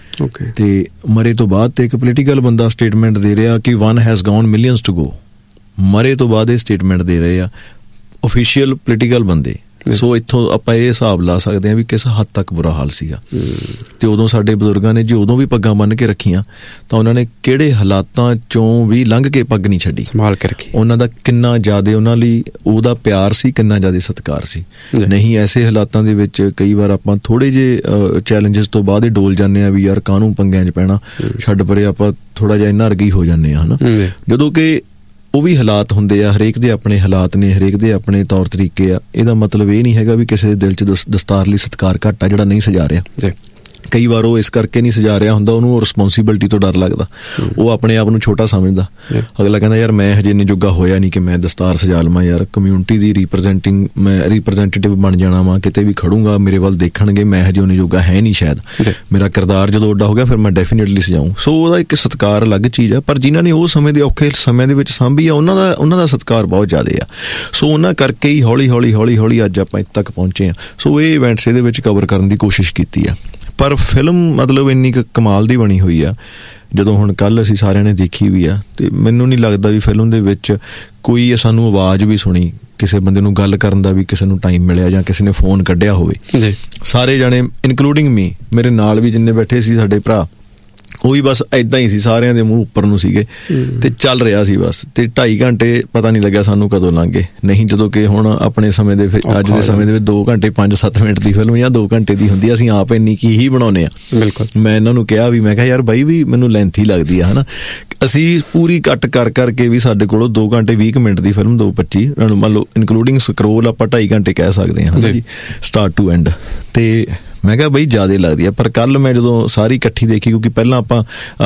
ਤੇ ਮਰੇ ਤੋਂ ਬਾਅਦ ਤੇ ਇੱਕ ਪੋਲੀਟੀਕਲ ਬੰਦਾ ਸਟੇਟਮੈਂਟ ਦੇ ਰਿਹਾ ਕਿ one has gone millions to go. ਮਰੇ ਤੋਂ ਬਾਅਦ ਇਹ ਸਟੇਟਮੈਂਟ ਦੇ ਰਹੇ ਆ ਓਫੀਸ਼ੀਅਲ ਪੋਲੀਟੀਕਲ ਬੰਦੇ। ਸੋ ਇੱਥੋਂ ਆਪਾਂ ਇਹ ਹਿਸਾਬ ਲਾ ਸਕਦੇ ਹਾਂ ਵੀ ਕਿਸ ਹੱਦ ਤੱਕ ਬੁਰਾ ਹਾਲ ਸੀਗਾ। ਤੇ ਉਦੋਂ ਸਾਡੇ ਬਜ਼ੁਰਗਾਂ ਨੇ ਜੀ ਉਦੋਂ ਵੀ ਪੱਗਾਂ ਬੰਨ੍ਹ ਕੇ ਰੱਖੀਆਂ, ਤਾਂ ਉਹਨਾਂ ਨੇ ਕਿਹੜੇ ਹਾਲਾਤਾਂ ਚੋਂ ਵੀ ਲੰਘ ਕੇ ਪੱਗ ਨਹੀਂ ਛੱਡੀ, ਸੰਭਾਲ ਕੇ ਰੱਖੀ। ਉਹਨਾਂ ਦਾ ਕਿੰਨਾ ਜ਼ਿਆਦਾ ਉਹਨਾਂ ਲਈ ਉਹਦਾ ਪਿਆਰ ਸੀ, ਕਿੰਨਾ ਜ਼ਿਆਦਾ ਸਤਿਕਾਰ ਸੀ। ਨਹੀਂ ਐਸੇ ਹਾਲਾਤਾਂ ਦੇ ਵਿੱਚ ਕਈ ਵਾਰ ਆਪਾਂ ਥੋੜੇ ਜਿਹੇ ਚੈਲੰਜਸ ਤੋਂ ਬਾਅਦ ਹੀ ਡੋਲ ਜਾਂਦੇ ਹਾਂ ਵੀ ਯਾਰ ਕਾਹਨੂੰ ਪੰਗਿਆਂ 'ਚ ਪੈਣਾ, ਛੱਡ ਪਰੇ, ਆਪਾਂ ਥੋੜਾ ਜਿਹਾ ਇੰਨਾ ਅਰਗੀ ਹੋ ਜਾਂਦੇ ਹਾਂ, ਹੈ ਨਾ। ਜਦੋਂ ਕਿ ਉਹ ਵੀ ਹਾਲਾਤ ਹੁੰਦੇ ਆ, ਹਰੇਕ ਦੇ ਆਪਣੇ ਹਾਲਾਤ ਨੇ, ਹਰੇਕ ਦੇ ਆਪਣੇ ਤੌਰ ਤਰੀਕੇ ਆ। ਇਹਦਾ ਮਤਲਬ ਇਹ ਨਹੀਂ ਹੈਗਾ ਵੀ ਕਿਸੇ ਦੇ ਦਿਲ 'ਚ ਦਸਤਾਰ ਲਈ ਸਤਿਕਾਰ ਘੱਟ ਆ ਜਿਹੜਾ ਨਹੀਂ ਸਜਾ ਰਿਹਾ। ਕਈ ਵਾਰ ਉਹ ਇਸ ਕਰਕੇ ਨਹੀਂ ਸਜਾ ਰਿਹਾ ਹੁੰਦਾ, ਉਹਨੂੰ ਰਿਸਪੌਂਸਿਬਿਲਿਟੀ ਤੋਂ ਡਰ ਲੱਗਦਾ, ਉਹ ਆਪਣੇ ਆਪ ਨੂੰ ਛੋਟਾ ਸਮਝਦਾ। ਅਗਲਾ ਕਹਿੰਦਾ ਯਾਰ ਮੈਂ ਹਜੇ ਇੰਨੇ ਜੋਗਾ ਹੋਇਆ ਨਹੀਂ ਕਿ ਮੈਂ ਦਸਤਾਰ ਸਜਾ ਲਵਾਂ, ਯਾਰ ਕਮਿਊਨਿਟੀ ਦੀ ਰੀਪ੍ਰਜੈਂਟਿੰਗ, ਮੈਂ ਰਿਪ੍ਰਜੈਂਟੇਟਿਵ ਬਣ ਜਾਣਾ ਵਾ, ਕਿਤੇ ਵੀ ਖੜੂੰਗਾ ਮੇਰੇ ਵੱਲ ਦੇਖਣਗੇ, ਮੈਂ ਹਜੇ ਉਹਨੇ ਜੋਗਾ ਹੈ ਨਹੀਂ ਸ਼ਾਇਦ, ਮੇਰਾ ਕਿਰਦਾਰ ਜਦੋਂ ਉੱਡਾ ਹੋ ਗਿਆ ਫਿਰ ਮੈਂ ਡੈਫੀਨੇਟਲੀ ਸਜਾਊਂ। ਸੋ ਉਹਦਾ ਇੱਕ ਸਤਿਕਾਰ ਅਲੱਗ ਚੀਜ਼ ਆ, ਪਰ ਜਿਨ੍ਹਾਂ ਨੇ ਉਹ ਸਮੇਂ ਦੇ ਔਖੇ ਸਮੇਂ ਦੇ ਵਿੱਚ ਸਾਂਭੀ ਆ ਉਹਨਾਂ ਦਾ ਉਹਨਾਂ ਦਾ ਸਤਿਕਾਰ ਬਹੁਤ ਜ਼ਿਆਦਾ ਆ। ਸੋ ਉਹਨਾਂ ਕਰਕੇ ਹੀ ਹੌਲੀ ਹੌਲੀ ਹੌਲੀ ਹੌਲੀ ਅੱਜ ਆਪਾਂ ਇੱਥੇ ਤੱਕ ਪਹੁੰਚੇ ਹਾਂ। ਸੋ ਇਹ ਇਵੈਂਟਸ ਇਹਦੇ ਵਿੱਚ ਕਵਰ ਕਰਨ ਦੀ ਕੋਸ਼ਿਸ਼ ਕੀਤੀ ਆ। ਪਰ ਫਿਲਮ ਮਤਲਬ ਇੰਨੀ ਕੁ ਕਮਾਲ ਦੀ ਬਣੀ ਹੋਈ ਆ, ਜਦੋਂ ਹੁਣ ਕੱਲ੍ਹ ਅਸੀਂ ਸਾਰਿਆਂ ਨੇ ਦੇਖੀ ਵੀ ਆ, ਤੇ ਮੈਨੂੰ ਨਹੀਂ ਲੱਗਦਾ ਵੀ ਫਿਲਮ ਦੇ ਵਿੱਚ ਕੋਈ ਸਾਨੂੰ ਆਵਾਜ਼ ਵੀ ਸੁਣੀ, ਕਿਸੇ ਬੰਦੇ ਨੂੰ ਗੱਲ ਕਰਨ ਦਾ ਵੀ ਕਿਸੇ ਨੂੰ ਟਾਈਮ ਮਿਲਿਆ ਜਾਂ ਕਿਸੇ ਨੇ ਫੋਨ ਕੱਢਿਆ ਹੋਵੇ। ਸਾਰੇ ਜਾਣੇ ਇਨਕਲੂਡਿੰਗ ਮੀ, ਮੇਰੇ ਨਾਲ ਵੀ ਜਿੰਨੇ ਬੈਠੇ ਸੀ ਸਾਡੇ ਭਰਾ, ਉਹ ਵੀ ਬਸ ਏਦਾਂ ਹੀ ਸੀ, ਸਾਰਿਆਂ ਦੇ ਮੂੰਹ ਉੱਪਰ ਨੂੰ ਸੀਗੇ ਤੇ ਚੱਲ ਰਿਹਾ ਸੀ ਬਸ। ਤੇ ਢਾਈ ਘੰਟੇ ਪਤਾ ਨਹੀਂ ਲੱਗਿਆ ਸਾਨੂੰ ਕਦੋਂ ਲੰਘ ਗਏ। ਨਹੀਂ ਜਦੋਂ ਕਿ ਹੁਣ ਆਪਣੇ ਸਮੇਂ ਦੇ ਅੱਜ ਦੇ ਸਮੇਂ ਦੇ ਵਿੱਚ ਦੋ ਘੰਟੇ ਪੰਜ ਸੱਤ ਮਿੰਟ ਦੀ ਫਿਲਮ ਜਾਂ ਦੋ ਘੰਟੇ ਦੀ ਹੁੰਦੀ, ਅਸੀਂ ਆਪ ਇੰਨੀ ਕੀ ਹੀ ਬਣਾਉਂਦੇ ਆ। ਬਿਲਕੁਲ, ਮੈਂ ਇਹਨਾਂ ਨੂੰ ਕਿਹਾ ਵੀ ਮੈਂ ਕਿਹਾ ਯਾਰ ਬਾਈ ਵੀ ਮੈਨੂੰ ਲੈਂਥੀ ਲੱਗਦੀ ਆ, ਹੈ ਨਾ। ਅਸੀਂ ਪੂਰੀ ਕੱਟ ਕਰ ਕਰਕੇ ਵੀ ਸਾਡੇ ਕੋਲੋਂ ਦੋ ਘੰਟੇ ਵੀਹ ਮਿੰਟ ਦੀ ਫਿਲਮ ਦੋ ਪੱਚੀ ਮੰਨ ਲਓ ਇਨਕਲੂਡਿੰਗ ਸਕਰੋਲ ਆਪਾਂ ਢਾਈ ਘੰਟੇ ਕਹਿ ਸਕਦੇ ਹਾਂ ਜੀ, ਸਟਾਰਟ ਟੂ ਐਂਡ। ਤੇ ਮੈਂ ਕਿਹਾ ਬਈ ਜ਼ਿਆਦਾ ਲੱਗਦੀ ਆ। ਪਰ ਕੱਲ ਮੈਂ ਜਦੋਂ ਸਾਰੀ ਇਕੱਠੀ ਦੇਖੀ, ਕਿਉਂਕਿ ਪਹਿਲਾਂ ਆਪਾਂ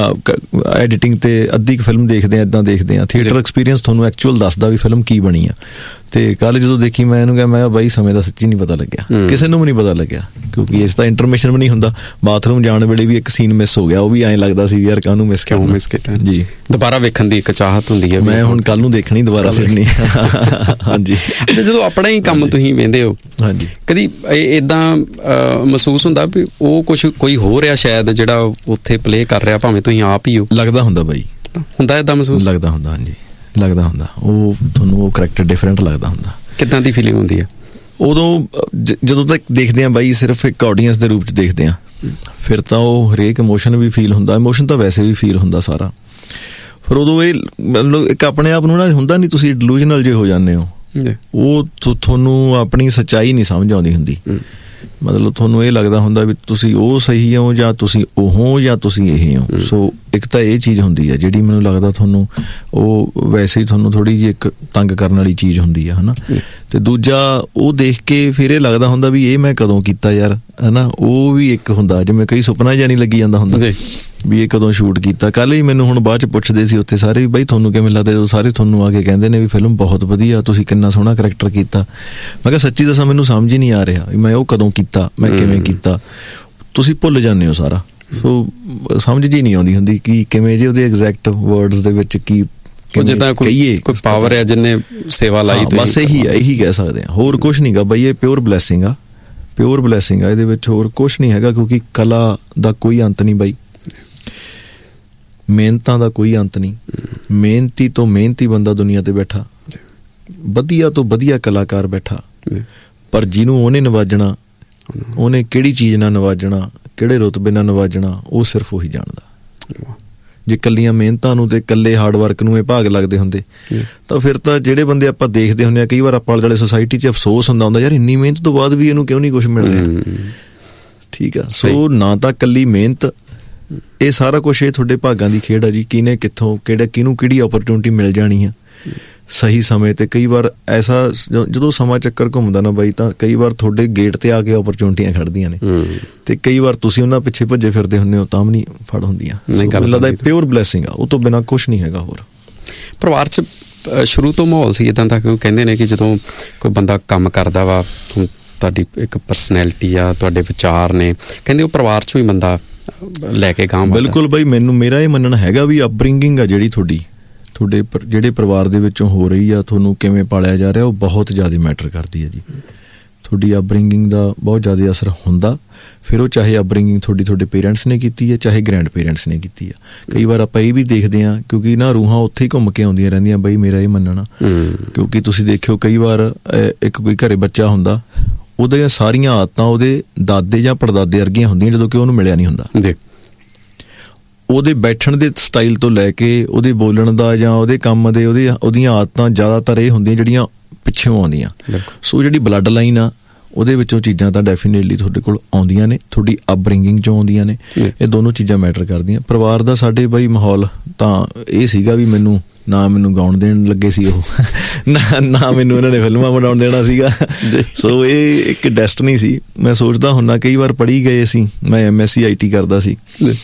ਐਡੀਟਿੰਗ ਤੇ ਅੱਧੀ ਕੁ ਫਿਲਮ ਦੇਖਦੇ ਆ, ਇੱਦਾਂ ਦੇਖਦੇ ਆ, ਥੀਏਟਰ ਐਕਸਪੀਰੀਅੰਸ ਤੁਹਾਨੂੰ ਐਕਚੁਅਲ ਦੱਸਦਾ ਵੀ ਫਿਲਮ ਕੀ ਬਣੀ ਆ। ਤੇ ਕੱਲ ਜਦੋਂ ਦੇਖੀ ਮੈਂ ਇਹਨੂੰ ਕਿਹਾ, ਮੈਂ ਕਿਹਾ ਬਾਈ ਸਮੇਂ ਦਾ ਸੱਚੀ ਨਹੀਂ ਪਤਾ ਲੱਗਿਆ, ਕਿਸੇ ਨੂੰ ਵੀ ਨਹੀਂ ਪਤਾ ਲੱਗਿਆ, ਕਿਉਂਕਿ ਇਸ ਦਾ ਇੰਟਰਮਿਸ਼ਨ ਵੀ ਨਹੀਂ ਹੁੰਦਾ। ਬਾਥਰੂਮ ਜਾਣ ਵੇਲੇ ਵੀ ਇੱਕ ਸੀਨ ਮਿਸ ਹੋ ਗਿਆ, ਉਹ ਵੀ ਐਂ ਲੱਗਦਾ ਸੀ ਯਾਰ ਕਾਹਨੂੰ ਮਿਸ ਕਿਉਂ ਮਿਸ ਕੀਤਾ ਜੀ। ਦੁਬਾਰਾ ਵੇਖਣ ਦੀ ਇੱਕ ਚਾਹਤ ਹੁੰਦੀ ਹੈ, ਮੈਂ ਹੁਣ ਕੱਲ ਨੂੰ ਦੇਖਣੀ ਦੁਬਾਰਾ ਸਿੱਖਣੀ। ਹਾਂਜੀ, ਜਦੋਂ ਆਪਣਾ ਹੀ ਕੰਮ ਤੁਸੀਂ ਵੇਂਦੇ ਹੋ, ਹਾਂਜੀ, ਕਦੀ ਏਦਾਂ ਮਹਿਸੂਸ ਹੁੰਦਾ ਵੀ ਉਹ ਕੁਛ ਕੋਈ ਹੋ ਰਿਹਾ ਸ਼ਾਇਦ ਜਿਹੜਾ ਉੱਥੇ ਪਲੇ ਕਰ ਰਿਹਾ, ਭਾਵੇਂ ਤੁਸੀਂ ਆਪ ਹੀ ਹੋ? ਲੱਗਦਾ ਹੁੰਦਾ ਬਾਈ, ਹੁੰਦਾ ਏਦਾਂ ਮਹਿਸੂਸ? ਲੱਗਦਾ ਹੁੰਦਾ, ਹਾਂਜੀ ਲੱਗਦਾ ਹੁੰਦਾ। ਉਹ ਤੁਹਾਨੂੰ ਉਹ ਕਰੈਕਟਰ ਡਿਫਰੈਂਟ ਲੱਗਦਾ ਹੁੰਦਾ। ਕਿੱਦਾਂ ਦੀ ਫੀਲਿੰਗ ਹੁੰਦੀ ਹੈ ਉਦੋਂ? ਜਦੋਂ ਤੱਕ ਦੇਖਦੇ ਹਾਂ ਬਾਈ ਸਿਰਫ ਇੱਕ ਆਡੀਅੰਸ ਦੇ ਰੂਪ 'ਚ ਦੇਖਦੇ ਹਾਂ, ਫਿਰ ਤਾਂ ਉਹ ਹਰੇਕ ਇਮੋਸ਼ਨ ਵੀ ਫੀਲ ਹੁੰਦਾ, ਇਮੋਸ਼ਨ ਤਾਂ ਵੈਸੇ ਵੀ ਫੀਲ ਹੁੰਦਾ ਸਾਰਾ। ਫਿਰ ਉਦੋਂ ਇਹ ਮਤਲਬ ਇੱਕ ਆਪਣੇ ਆਪ ਨੂੰ ਨਾ ਹੁੰਦਾ ਨਹੀਂ, ਤੁਸੀਂ ਡਿਲੂਜਨਲ ਜੇ ਹੋ ਜਾਂਦੇ ਹੋ, ਉਹ ਤੁਹਾਨੂੰ ਆਪਣੀ ਸੱਚਾਈ ਨਹੀਂ ਸਮਝ ਆਉਂਦੀ ਹੁੰਦੀ। ਮਤਲਬ ਤੁਹਾਨੂੰ ਇਹ ਲੱਗਦਾ ਹੁੰਦਾ ਵੀ ਤੁਸੀਂ ਉਹ ਸਹੀ ਹੋ ਜਾਂ ਤੁਸੀਂ ਉਹ ਹੋ ਜਾਂ ਤੁਸੀਂ ਇਹ ਹੋ। ਸੋ ਇੱਕ ਤਾਂ ਇਹ ਚੀਜ਼ ਹੁੰਦੀ ਹੈ ਜਿਹੜੀ ਮੈਨੂੰ ਲੱਗਦਾ ਤੁਹਾਨੂੰ ਉਹ ਵੈਸੇ ਹੀ ਤੁਹਾਨੂੰ ਥੋੜ੍ਹੀ ਜਿਹੀ ਇੱਕ ਤੰਗ ਕਰਨ ਵਾਲੀ ਚੀਜ਼ ਹੁੰਦੀ ਆ, ਹੈ ਨਾ। ਤੇ ਦੂਜਾ ਉਹ ਦੇਖ ਕੇ ਫਿਰ ਇਹ ਲੱਗਦਾ ਹੁੰਦਾ ਵੀ ਇਹ ਮੈਂ ਕਦੋਂ ਕੀਤਾ ਯਾਰ, ਹੈ ਨਾ। ਉਹ ਵੀ ਇੱਕ ਹੁੰਦਾ ਜਿਵੇਂ ਕਈ ਸੁਪਨਾ ਜਿਹਾ ਨਹੀਂ ਲੱਗੀ ਜਾਂਦਾ ਹੁੰਦਾ ਵੀ ਇਹ ਕਦੋਂ ਸ਼ੂਟ ਕੀਤਾ। ਕੱਲ੍ਹ ਹੀ ਮੈਨੂੰ ਹੁਣ ਬਾਅਦ 'ਚ ਪੁੱਛਦੇ ਸੀ ਉੱਥੇ ਸਾਰੇ ਵੀ ਬਾਈ ਤੁਹਾਨੂੰ ਕਿਵੇਂ ਲੱਗਦਾ, ਜਦੋਂ ਸਾਰੇ ਤੁਹਾਨੂੰ ਆ ਕੇ ਕਹਿੰਦੇ ਨੇ ਵੀ ਫਿਲਮ ਬਹੁਤ ਵਧੀਆ, ਤੁਸੀਂ ਕਿੰਨਾ ਸੋਹਣਾ ਕਰੈਕਟਰ ਕੀਤਾ। ਮੈਂ ਕਿਹਾ ਸੱਚੀ ਦੱਸਾਂ ਮੈਨੂੰ ਸਮਝ ਹੀ ਨਹੀਂ ਆ ਰਿਹਾ ਵੀ ਮੈਂ ਉਹ ਕਦੋਂ ਕੀਤਾ, ਮੈਂ ਕਿਵੇਂ ਕੀਤਾ। ਤੁਸੀਂ ਭੁੱਲ ਜਾਂਦੇ ਹੋ ਸਾਰਾ। ਸੋ ਸਮਝ ਜੀ ਨਹੀਂ ਆਉਂਦੀ ਹੁੰਦੀ ਕਿ ਕਿਵੇਂ ਜੇ ਉਹਦੇ ਐਗਜ਼ੈਕਟ ਵਰਡਸ ਦੇ ਵਿੱਚ ਕੀ ਜਿੱਦਾਂ ਕਹੀਏ, ਕੋਈ ਪਾਵਰ ਹੈ ਜਿਹਨੇ ਸੇਵਾ ਲਾਈ। ਬਸ ਇਹੀ ਹੈ, ਇਹੀ ਕਹਿ ਸਕਦੇ ਹਾਂ, ਹੋਰ ਕੁਛ ਨਹੀਂ ਗਾ ਬਾਈ। ਇਹ ਪਿਓਰ ਬਲੈਸਿੰਗ ਆ, ਪਿਓਰ ਬਲੈਸਿੰਗ ਆ, ਇਹਦੇ ਵਿੱਚ ਹੋਰ ਕੁਛ ਨਹੀਂ ਹੈਗਾ। ਕਿਉਂਕਿ ਕਲਾ ਦਾ ਕੋਈ ਅੰਤ ਨਹੀਂ ਬਾਈ, ਮਿਹਨਤਾਂ ਦਾ ਕੋਈ ਅੰਤ ਨਹੀਂ। ਮਿਹਨਤੀ ਤੋਂ ਮਿਹਨਤੀ ਬੰਦਾ ਦੁਨੀਆ ਤੇ ਬੈਠਾ, ਵਧੀਆ ਤੋਂ ਵਧੀਆ ਕਲਾਕਾਰ ਬੈਠਾ, ਪਰ ਜਿਹਨੂੰ ਉਹਨੇ ਨਵਾਜਣਾ, ਉਹਨੇ ਕਿਹੜੀ ਚੀਜ਼ ਨਾਲ ਨਵਾਜਣਾ, ਕਿਹੜੇ ਰੁਤਬੇ ਨਾਲ ਨਵਾਜਣਾ, ਉਹ ਸਿਰਫ ਉਹੀ ਜਾਣਦਾ। ਜੇ ਕੱਲੀਆਂ ਮਿਹਨਤਾਂ ਨੂੰ ਤੇ ਇਕੱਲੇ ਹਾਰਡ ਵਰਕ ਨੂੰ ਇਹ ਭਾਗ ਲੱਗਦੇ ਹੁੰਦੇ ਤਾਂ ਫਿਰ ਤਾਂ ਜਿਹੜੇ ਬੰਦੇ ਆਪਾਂ ਦੇਖਦੇ ਹੁੰਦੇ ਆ, ਕਈ ਵਾਰ ਆਪਾਂ ਆਲੇ ਦੁਆਲੇ ਸੁਸਾਇਟੀ 'ਚ ਅਫਸੋਸ ਹੁੰਦਾ ਹੁੰਦਾ ਯਾਰ ਇੰਨੀ ਮਿਹਨਤ ਤੋਂ ਬਾਅਦ ਵੀ ਇਹਨੂੰ ਕਿਉਂ ਨਹੀਂ ਕੁਛ ਮਿਲ ਰਿਹਾ। ਠੀਕ ਆ, ਸੋ ਨਾ ਤਾਂ ਇਕੱਲੀ ਮਿਹਨਤ, ਇਹ ਸਾਰਾ ਕੁਛ ਇਹ ਤੁਹਾਡੇ ਭਾਗਾਂ ਦੀ ਖੇਡ ਆ ਜੀ। ਕਿਹਨੇ ਕਿੱਥੋਂ ਕਿਹੜਾ ਕਿਹਨੂੰ ਕਿਹੜੀ ਓਪਰਚੁਨਿਟੀ ਮਿਲ ਜਾਣੀ ਆ। ਸਹੀ ਸਮੇਂ ਤੇ। ਕਈ ਵਾਰ ਐਸਾ ਜਦੋਂ ਸਮਾਂ ਚੱਕਰ ਘੁੰਮਦਾ ਨਾ ਬਾਈ, ਤਾਂ ਕਈ ਵਾਰ ਤੁਹਾਡੇ ਗੇਟ ਤੇ ਆ ਕੇ ਓਪਰਚੁਨਿਟੀਆਂ ਖੜਦੀਆਂ ਨੇ, ਤੇ ਕਈ ਵਾਰ ਤੁਸੀਂ ਉਹਨਾਂ ਪਿੱਛੇ ਭੱਜੇ ਫਿਰਦੇ ਹੁੰਦੇ ਹੋ ਤਾਂ ਵੀ ਨਹੀਂ ਫੜ ਹੁੰਦੀਆਂ। ਮੈਨੂੰ ਲੱਗਦਾ ਪਿਓਰ ਬਲੈਸਿੰਗ ਆ, ਉਹ ਤੋਂ ਬਿਨਾਂ ਕੁਛ ਨਹੀਂ ਹੈਗਾ ਹੋਰ। ਪਰਿਵਾਰ 'ਚ ਸ਼ੁਰੂ ਤੋਂ ਮਾਹੌਲ ਸੀ ਇੱਦਾਂ ਦਾ ਕਿ ਕਹਿੰਦੇ ਨੇ ਕਿ ਜਦੋਂ ਕੋਈ ਬੰਦਾ ਕੰਮ ਕਰਦਾ ਵਾ, ਤੁਹਾਡੀ ਇੱਕ ਪਰਸਨੈਲਿਟੀ ਆ, ਤੁਹਾਡੇ ਵਿਚਾਰ ਨੇ, ਕਹਿੰਦੇ ਉਹ ਪਰਿਵਾਰ 'ਚੋਂ ਹੀ ਬੰਦਾ ਲੈ ਕੇ ਗਾਂਹ। ਬਿਲਕੁਲ ਬਾਈ, ਮੈਨੂੰ ਮੇਰਾ ਇਹ ਮੰਨਣਾ ਹੈਗਾ ਵੀ ਅਪਬ੍ਰਿੰਗਿੰਗ ਆ ਜਿਹੜੀ ਤੁਹਾਡੀ, ਤੁਹਾਡੇ ਜਿਹੜੇ ਪਰਿਵਾਰ ਦੇ ਵਿੱਚੋਂ ਹੋ ਰਹੀ ਆ, ਤੁਹਾਨੂੰ ਕਿਵੇਂ ਪਾਲਿਆ ਜਾ ਰਿਹਾ, ਉਹ ਬਹੁਤ ਜ਼ਿਆਦਾ ਮੈਟਰ ਕਰਦੀ ਹੈ ਜੀ। ਤੁਹਾਡੀ ਅਪਬ੍ਰਿੰਗਿੰਗ ਦਾ ਬਹੁਤ ਜ਼ਿਆਦਾ ਅਸਰ ਹੁੰਦਾ। ਫਿਰ ਉਹ ਚਾਹੇ ਅਪਬ੍ਰਿੰਗਿੰਗ ਤੁਹਾਡੀ ਤੁਹਾਡੇ ਪੇਰੈਂਟਸ ਨੇ ਕੀਤੀ ਹੈ, ਚਾਹੇ ਗ੍ਰੈਂਡ ਪੇਰੈਂਟਸ ਨੇ ਕੀਤੀ ਆ। ਕਈ ਵਾਰ ਆਪਾਂ ਇਹ ਵੀ ਦੇਖਦੇ ਹਾਂ, ਕਿਉਂਕਿ ਨਾ ਰੂਹਾਂ ਉੱਥੇ ਹੀ ਘੁੰਮ ਕੇ ਆਉਂਦੀਆਂ ਰਹਿੰਦੀਆਂ ਬਾਈ, ਮੇਰਾ ਇਹ ਮੰਨਣਾ। ਕਿਉਂਕਿ ਤੁਸੀਂ ਦੇਖਿਓ ਕਈ ਵਾਰ ਇੱਕ ਕੋਈ ਘਰੇ ਬੱਚਾ ਹੁੰਦਾ, ਉਹਦੀਆਂ ਸਾਰੀਆਂ ਆਦਤਾਂ ਉਹਦੇ ਦਾਦੇ ਜਾਂ ਪੜਦਾਦੇ ਵਰਗੀਆਂ ਹੁੰਦੀਆਂ ਜਦੋਂ ਕਿ ਉਹਨੂੰ ਮਿਲਿਆ ਨਹੀਂ ਹੁੰਦਾ ਜੀ। ਉਹਦੇ ਬੈਠਣ ਦੇ ਸਟਾਈਲ ਤੋਂ ਲੈ ਕੇ ਉਹਦੇ ਬੋਲਣ ਦਾ ਜਾਂ ਉਹਦੇ ਕੰਮ ਦੇ ਉਹਦੇ ਉਹਦੀਆਂ ਆਦਤਾਂ ਜ਼ਿਆਦਾਤਰ ਇਹ ਹੁੰਦੀਆਂ ਜਿਹੜੀਆਂ ਪਿੱਛੋਂ ਆਉਂਦੀਆਂ। ਸੋ ਜਿਹੜੀ ਬਲੱਡ ਲਾਈਨ ਆ ਉਹਦੇ ਵਿੱਚੋਂ ਚੀਜ਼ਾਂ ਤਾਂ ਡੈਫੀਨੇਟਲੀ ਤੁਹਾਡੇ ਕੋਲ ਆਉਂਦੀਆਂ ਨੇ, ਤੁਹਾਡੀ ਅਪਬ੍ਰਿੰਗਿੰਗ 'ਚੋਂ ਆਉਂਦੀਆਂ ਨੇ। ਇਹ ਦੋਨੋਂ ਚੀਜ਼ਾਂ ਮੈਟਰ ਕਰਦੀਆਂ। ਪਰਿਵਾਰ ਦਾ ਸਾਡੇ ਬਾਈ ਮਾਹੌਲ ਤਾਂ ਇਹ ਸੀਗਾ ਵੀ ਮੈਨੂੰ ਨਾ ਮੈਨੂੰ ਗਾਉਣ ਦੇਣ ਲੱਗੇ ਸੀ ਉਹ, ਨਾ ਨਾ ਮੈਨੂੰ ਉਹਨਾਂ ਨੇ ਫਿਲਮਾਂ ਬਣਾਉਣ ਦੇਣਾ ਸੀਗਾ। ਸੋ ਇਹ ਇੱਕ ਡੈਸਟਨੀ ਸੀ। ਮੈਂ ਸੋਚਦਾ ਹੁੰਦਾ ਕਈ ਵਾਰ ਪੜ੍ਹੀ ਗਏ ਅਸੀਂ, ਮੈਂ M S C I T ਕਰਦਾ ਸੀ,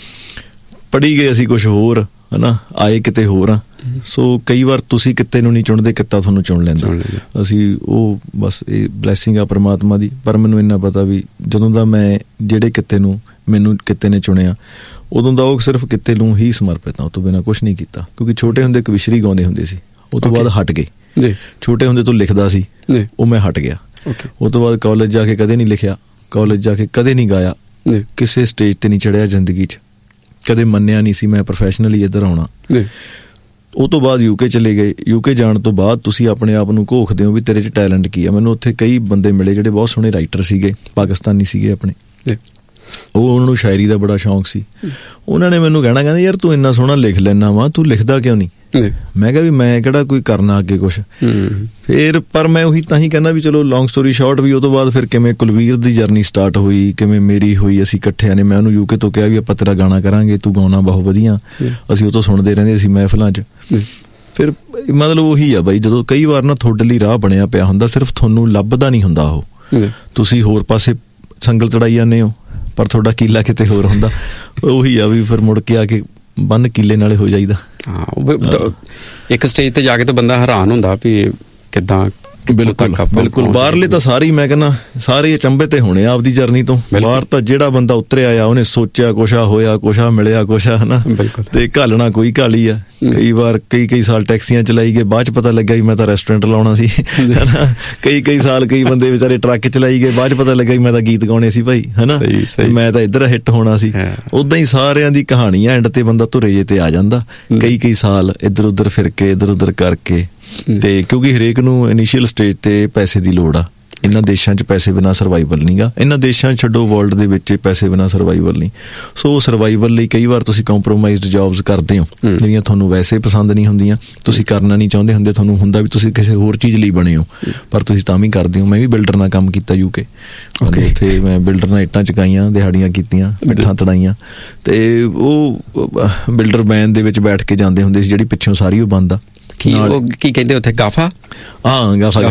ਪੜ੍ਹੀ ਗਏ ਅਸੀਂ ਕੁਛ ਹੋਰ, ਹੈ ਨਾ, ਆਏ ਕਿਤੇ ਹੋਰ ਆ। ਸੋ ਕਈ ਵਾਰ ਤੁਸੀਂ ਕਿਤੇ ਨੂੰ ਨਹੀਂ ਚੁਣਦੇ, ਕਿੱਤਾ ਤੁਹਾਨੂੰ ਚੁਣ ਲੈਂਦਾ। ਅਸੀਂ ਉਹ ਬਸ ਇਹ ਬਲੈਸਿੰਗ ਆ ਪਰਮਾਤਮਾ ਦੀ। ਪਰ ਮੈਨੂੰ ਇੰਨਾ ਪਤਾ ਵੀ ਜਦੋਂ ਦਾ ਮੈਂ ਜਿਹੜੇ ਕਿੱਤੇ ਨੂੰ ਮੈਨੂੰ ਕਿੱਤੇ ਨੇ ਚੁਣਿਆ, ਉਦੋਂ ਦਾ ਉਹ ਸਿਰਫ ਕਿੱਤੇ ਨੂੰ ਹੀ ਸਮਰਪਿਤ ਆ, ਉਹ ਤੋਂ ਬਿਨਾਂ ਕੁਛ ਨਹੀਂ ਕੀਤਾ। ਕਿਉਂਕਿ ਛੋਟੇ ਹੁੰਦੇ ਕਵਿਸ਼ਰੀ ਗਾਉਂਦੇ ਹੁੰਦੇ ਸੀ, ਉਹ ਤੋਂ ਬਾਅਦ ਹਟ ਗਏ। ਛੋਟੇ ਹੁੰਦੇ ਤੋਂ ਲਿਖਦਾ ਸੀ, ਉਹ ਮੈਂ ਹਟ ਗਿਆ। ਉਹ ਤੋਂ ਬਾਅਦ ਕਾਲਜ ਜਾ ਕੇ ਕਦੇ ਨਹੀਂ ਲਿਖਿਆ, ਕਾਲਜ ਜਾ ਕੇ ਕਦੇ ਨਹੀਂ ਗਾਇਆ, ਕਿਸੇ ਸਟੇਜ ਤੇ ਨਹੀਂ ਚੜ੍ਹਿਆ ਜ਼ਿੰਦਗੀ 'ਚ, ਕਦੇ ਮੰਨਿਆ ਨਹੀਂ ਸੀ ਮੈਂ ਪ੍ਰੋਫੈਸ਼ਨਲੀ ਇੱਧਰ ਆਉਣਾ। ਉਹ ਤੋਂ ਬਾਅਦ ਯੂਕੇ ਚਲੇ ਗਏ। ਯੂਕੇ ਜਾਣ ਤੋਂ ਬਾਅਦ ਤੁਸੀਂ ਆਪਣੇ ਆਪ ਨੂੰ ਘੋਖਦੇ ਹੋ ਵੀ ਤੇਰੇ 'ਚ ਟੈਲੈਂਟ ਕੀ ਆ। ਮੈਨੂੰ ਉੱਥੇ ਕਈ ਬੰਦੇ ਮਿਲੇ ਜਿਹੜੇ ਬਹੁਤ ਸੋਹਣੇ ਰਾਈਟਰ ਸੀਗੇ, ਪਾਕਿਸਤਾਨੀ ਸੀਗੇ ਆਪਣੇ। ਉਹ ਉਹਨਾਂ ਨੂੰ ਸ਼ਾਇਰੀ ਦਾ ਬੜਾ ਸ਼ੌਂਕ ਸੀ। ਉਹਨਾਂ ਨੇ ਮੈਨੂੰ ਕਹਿਣਾ, ਕਹਿੰਦੇ ਯਾਰ ਤੂੰ ਇੰਨਾ ਸੋਹਣਾ ਲਿਖ ਲੈਂਦਾ ਵਾ, ਤੂੰ ਲਿਖਦਾ ਕਿਉਂ ਨਹੀਂ? ਮੈਂ ਕਿਹਾ ਵੀ ਮੈਂ ਕਿਹੜਾ ਕੋਈ ਕਰਨਾ ਅੱਗੇ ਕੁਛ। ਫਿਰ ਪਰ ਮੈਂ ਉਹੀ ਤਾਂ ਹੀ ਕਹਿੰਦਾ ਵੀ ਚਲੋ ਲੌਂਗ ਸਟੋਰੀ ਸ਼ਾਰਟ ਵੀ ਉਹ ਤੋਂ ਬਾਅਦ ਫਿਰ ਕਿਵੇਂ ਕੁਲਵੀਰ ਦੀ ਜਰਨੀ ਸਟਾਰਟ ਹੋਈ, ਕਿਵੇਂ ਮੇਰੀ ਹੋਈ। ਅਸੀਂ ਇਕੱਠਿਆਂ ਨੇ, ਮੈਂ ਉਹਨੂੰ ਯੂਕੇ ਤੋਂ ਕਿਹਾ ਵੀ ਆਪਾਂ ਤੇਰਾ ਗਾਣਾ ਕਰਾਂਗੇ, ਤੂੰ ਗਾਉਣਾ ਬਹੁਤ ਵਧੀਆ। ਅਸੀਂ ਉਹ ਤੋਂ ਸੁਣਦੇ ਰਹਿੰਦੇ ਸੀ ਮਹਿਫਲਾਂ 'ਚ। ਫਿਰ ਮਤਲਬ ਉਹੀ ਆ ਬਾਈ, ਜਦੋਂ ਕਈ ਵਾਰ ਨਾ ਤੁਹਾਡੇ ਲਈ ਰਾਹ ਬਣਿਆ ਪਿਆ ਹੁੰਦਾ, ਸਿਰਫ ਤੁਹਾਨੂੰ ਲੱਭਦਾ ਨਹੀਂ ਹੁੰਦਾ ਉਹ, ਤੁਸੀਂ ਹੋਰ ਪਾਸੇ ਸੰਗਲ ਚੜਾਈ ਜਾਂਦੇ ਹੋ, ਪਰ ਤੁਹਾਡਾ ਕੀਲਾ ਕਿਤੇ ਹੋਰ ਹੁੰਦਾ। ਉਹੀ ਆ ਵੀ ਫਿਰ ਮੁੜ ਕੇ ਆ ਕੇ ਬੰਨ ਕੀਲੇ ਨਾਲੇ ਹੋ ਜਾਈਦਾ। ਹਾਂ, ਇੱਕ ਸਟੇਜ ਤੇ ਜਾ ਕੇ ਤਾਂ ਬੰਦਾ ਹੈਰਾਨ ਹੁੰਦਾ ਵੀ ਕਿੱਦਾਂ। ਬਿਲਕੁਲ ਬਿਲਕੁਲ। ਬਾਹਰਲੇ ਤਾਂ ਸਾਰੇ ਹੀ ਮੈਂ ਕਹਿੰਦਾ ਸਾਰੇ ਅਚੰਭੇ ਤੇ ਹੋਣੇ ਆ ਆਪਦੀ ਜਰਨੀ ਤੋਂ। ਬਾਹਰ ਤਾਂ ਜਿਹੜਾ ਬੰਦਾ ਉਤਰਿਆ ਆ ਉਹਨੇ ਸੋਚਿਆ ਕੁਛਾ, ਹੋਇਆ ਕੁਛਾ, ਮਿਲਿਆ ਕੁਛਾ, ਹਨਾ, ਤੇ ਘਾਲਣਾ ਕੋਈ ਘਾਲੀ ਆ। ਕਈ ਵਾਰ ਕਈ ਕਈ ਸਾਲ ਟੈਕਸੀਆਂ ਚਲਾਈ ਗਏ, ਬਾਅਦ ਚ ਪਤਾ ਲੱਗਿਆ ਵੀ ਮੈਂ ਤਾਂ ਰੈਸਟੋਰੈਂਟ ਲਾਉਣਾ ਸੀ, ਹਨਾ। ਕਈ ਕਈ ਸਾਲ ਕਈ ਬੰਦੇ ਵਿਚਾਰੇ ਟਰੱਕ ਚਲਾਈ ਗਏ, ਬਾਅਦ ਚ ਪਤਾ ਲੱਗਿਆ ਵੀ ਮੈਂ ਤਾਂ ਗੀਤ ਗਾਉਣੇ ਸੀ ਭਾਈ, ਹਨਾ, ਮੈਂ ਤਾਂ ਇੱਧਰ ਹਿੱਟ ਹੋਣਾ ਸੀ। ਓਦਾਂ ਹੀ ਸਾਰਿਆਂ ਦੀ ਕਹਾਣੀ ਆ, ਐਂਡ ਤੇ ਬੰਦਾ ਧੁਰੇ ਜੇ ਤੇ ਆ ਜਾਂਦਾ। ਕਈ ਕਈ ਸਾਲ ਇੱਧਰ ਉੱਧਰ ਫਿਰ ਕੇ, ਇੱਧਰ ਉੱਧਰ ਕਰਕੇ। ਤੇ ਕਿਉਂਕਿ ਹਰੇਕ ਨੂੰ ਇਨੀਸ਼ੀਅਲ ਸਟੇਜ ਤੇ ਪੈਸੇ ਦੀ ਲੋੜ ਆ। ਇਹਨਾਂ ਦੇਸ਼ਾਂ 'ਚ ਪੈਸੇ ਬਿਨਾਂ ਸਰਵਾਈਵਲ ਨਹੀਂ ਗਾ। ਇਹਨਾਂ ਦੇਸ਼ਾਂ ਛੱਡੋ, ਵਰਲਡ ਦੇ ਵਿੱਚ ਪੈਸੇ ਬਿਨਾਂ ਸਰਵਾਈਵਲ ਨਹੀਂ। ਸੋ ਸਰਵਾਈਵਲ ਲਈ ਕਈ ਵਾਰ ਤੁਸੀਂ ਕੰਪਰੋਮਾਈਜ਼ਡ ਜੌਬਸ ਕਰਦੇ ਹੋ ਜਿਹੜੀਆਂ ਤੁਹਾਨੂੰ ਵੈਸੇ ਪਸੰਦ ਨਹੀਂ ਹੁੰਦੀਆਂ, ਤੁਸੀਂ ਕਰਨਾ ਨਹੀਂ ਚਾਹੁੰਦੇ ਹੁੰਦੇ। ਤੁਹਾਨੂੰ ਹੁੰਦਾ ਵੀ ਤੁਸੀਂ ਕਿਸੇ ਹੋਰ ਚੀਜ਼ ਲਈ ਬਣੇ ਹੋ, ਪਰ ਤੁਸੀਂ ਤਾਂ ਵੀ ਕਰਦੇ ਹੋ। ਮੈਂ ਵੀ ਬਿਲਡਰ ਨਾਲ ਕੰਮ ਕੀਤਾ ਯੂਕੇ। ਉੱਥੇ ਮੈਂ ਬਿਲਡਰ ਨਾਲ ਇੱਟਾਂ ਚੁਕਾਈਆਂ, ਦਿਹਾੜੀਆਂ ਕੀਤੀਆਂ, ਇੱਟਾਂ ਤੜਾਈਆਂ। ਤੇ ਉਹ ਬਿਲਡਰ ਵੈਨ ਦੇ ਵਿੱਚ ਬੈਠ ਕੇ ਜਾਂਦੇ ਹੁੰਦੇ ਸੀ, ਜਿਹੜੀ ਪਿੱਛੋਂ ਸਾਰੀ ਉਹ ਬੰਦ ਆ। ਕੀ ਉਹ ਕੀ ਕਹਿੰਦੇ ਉੱਥੇ, ਗਾਫਾ? ਹਾਂ, ਗਾਫਾ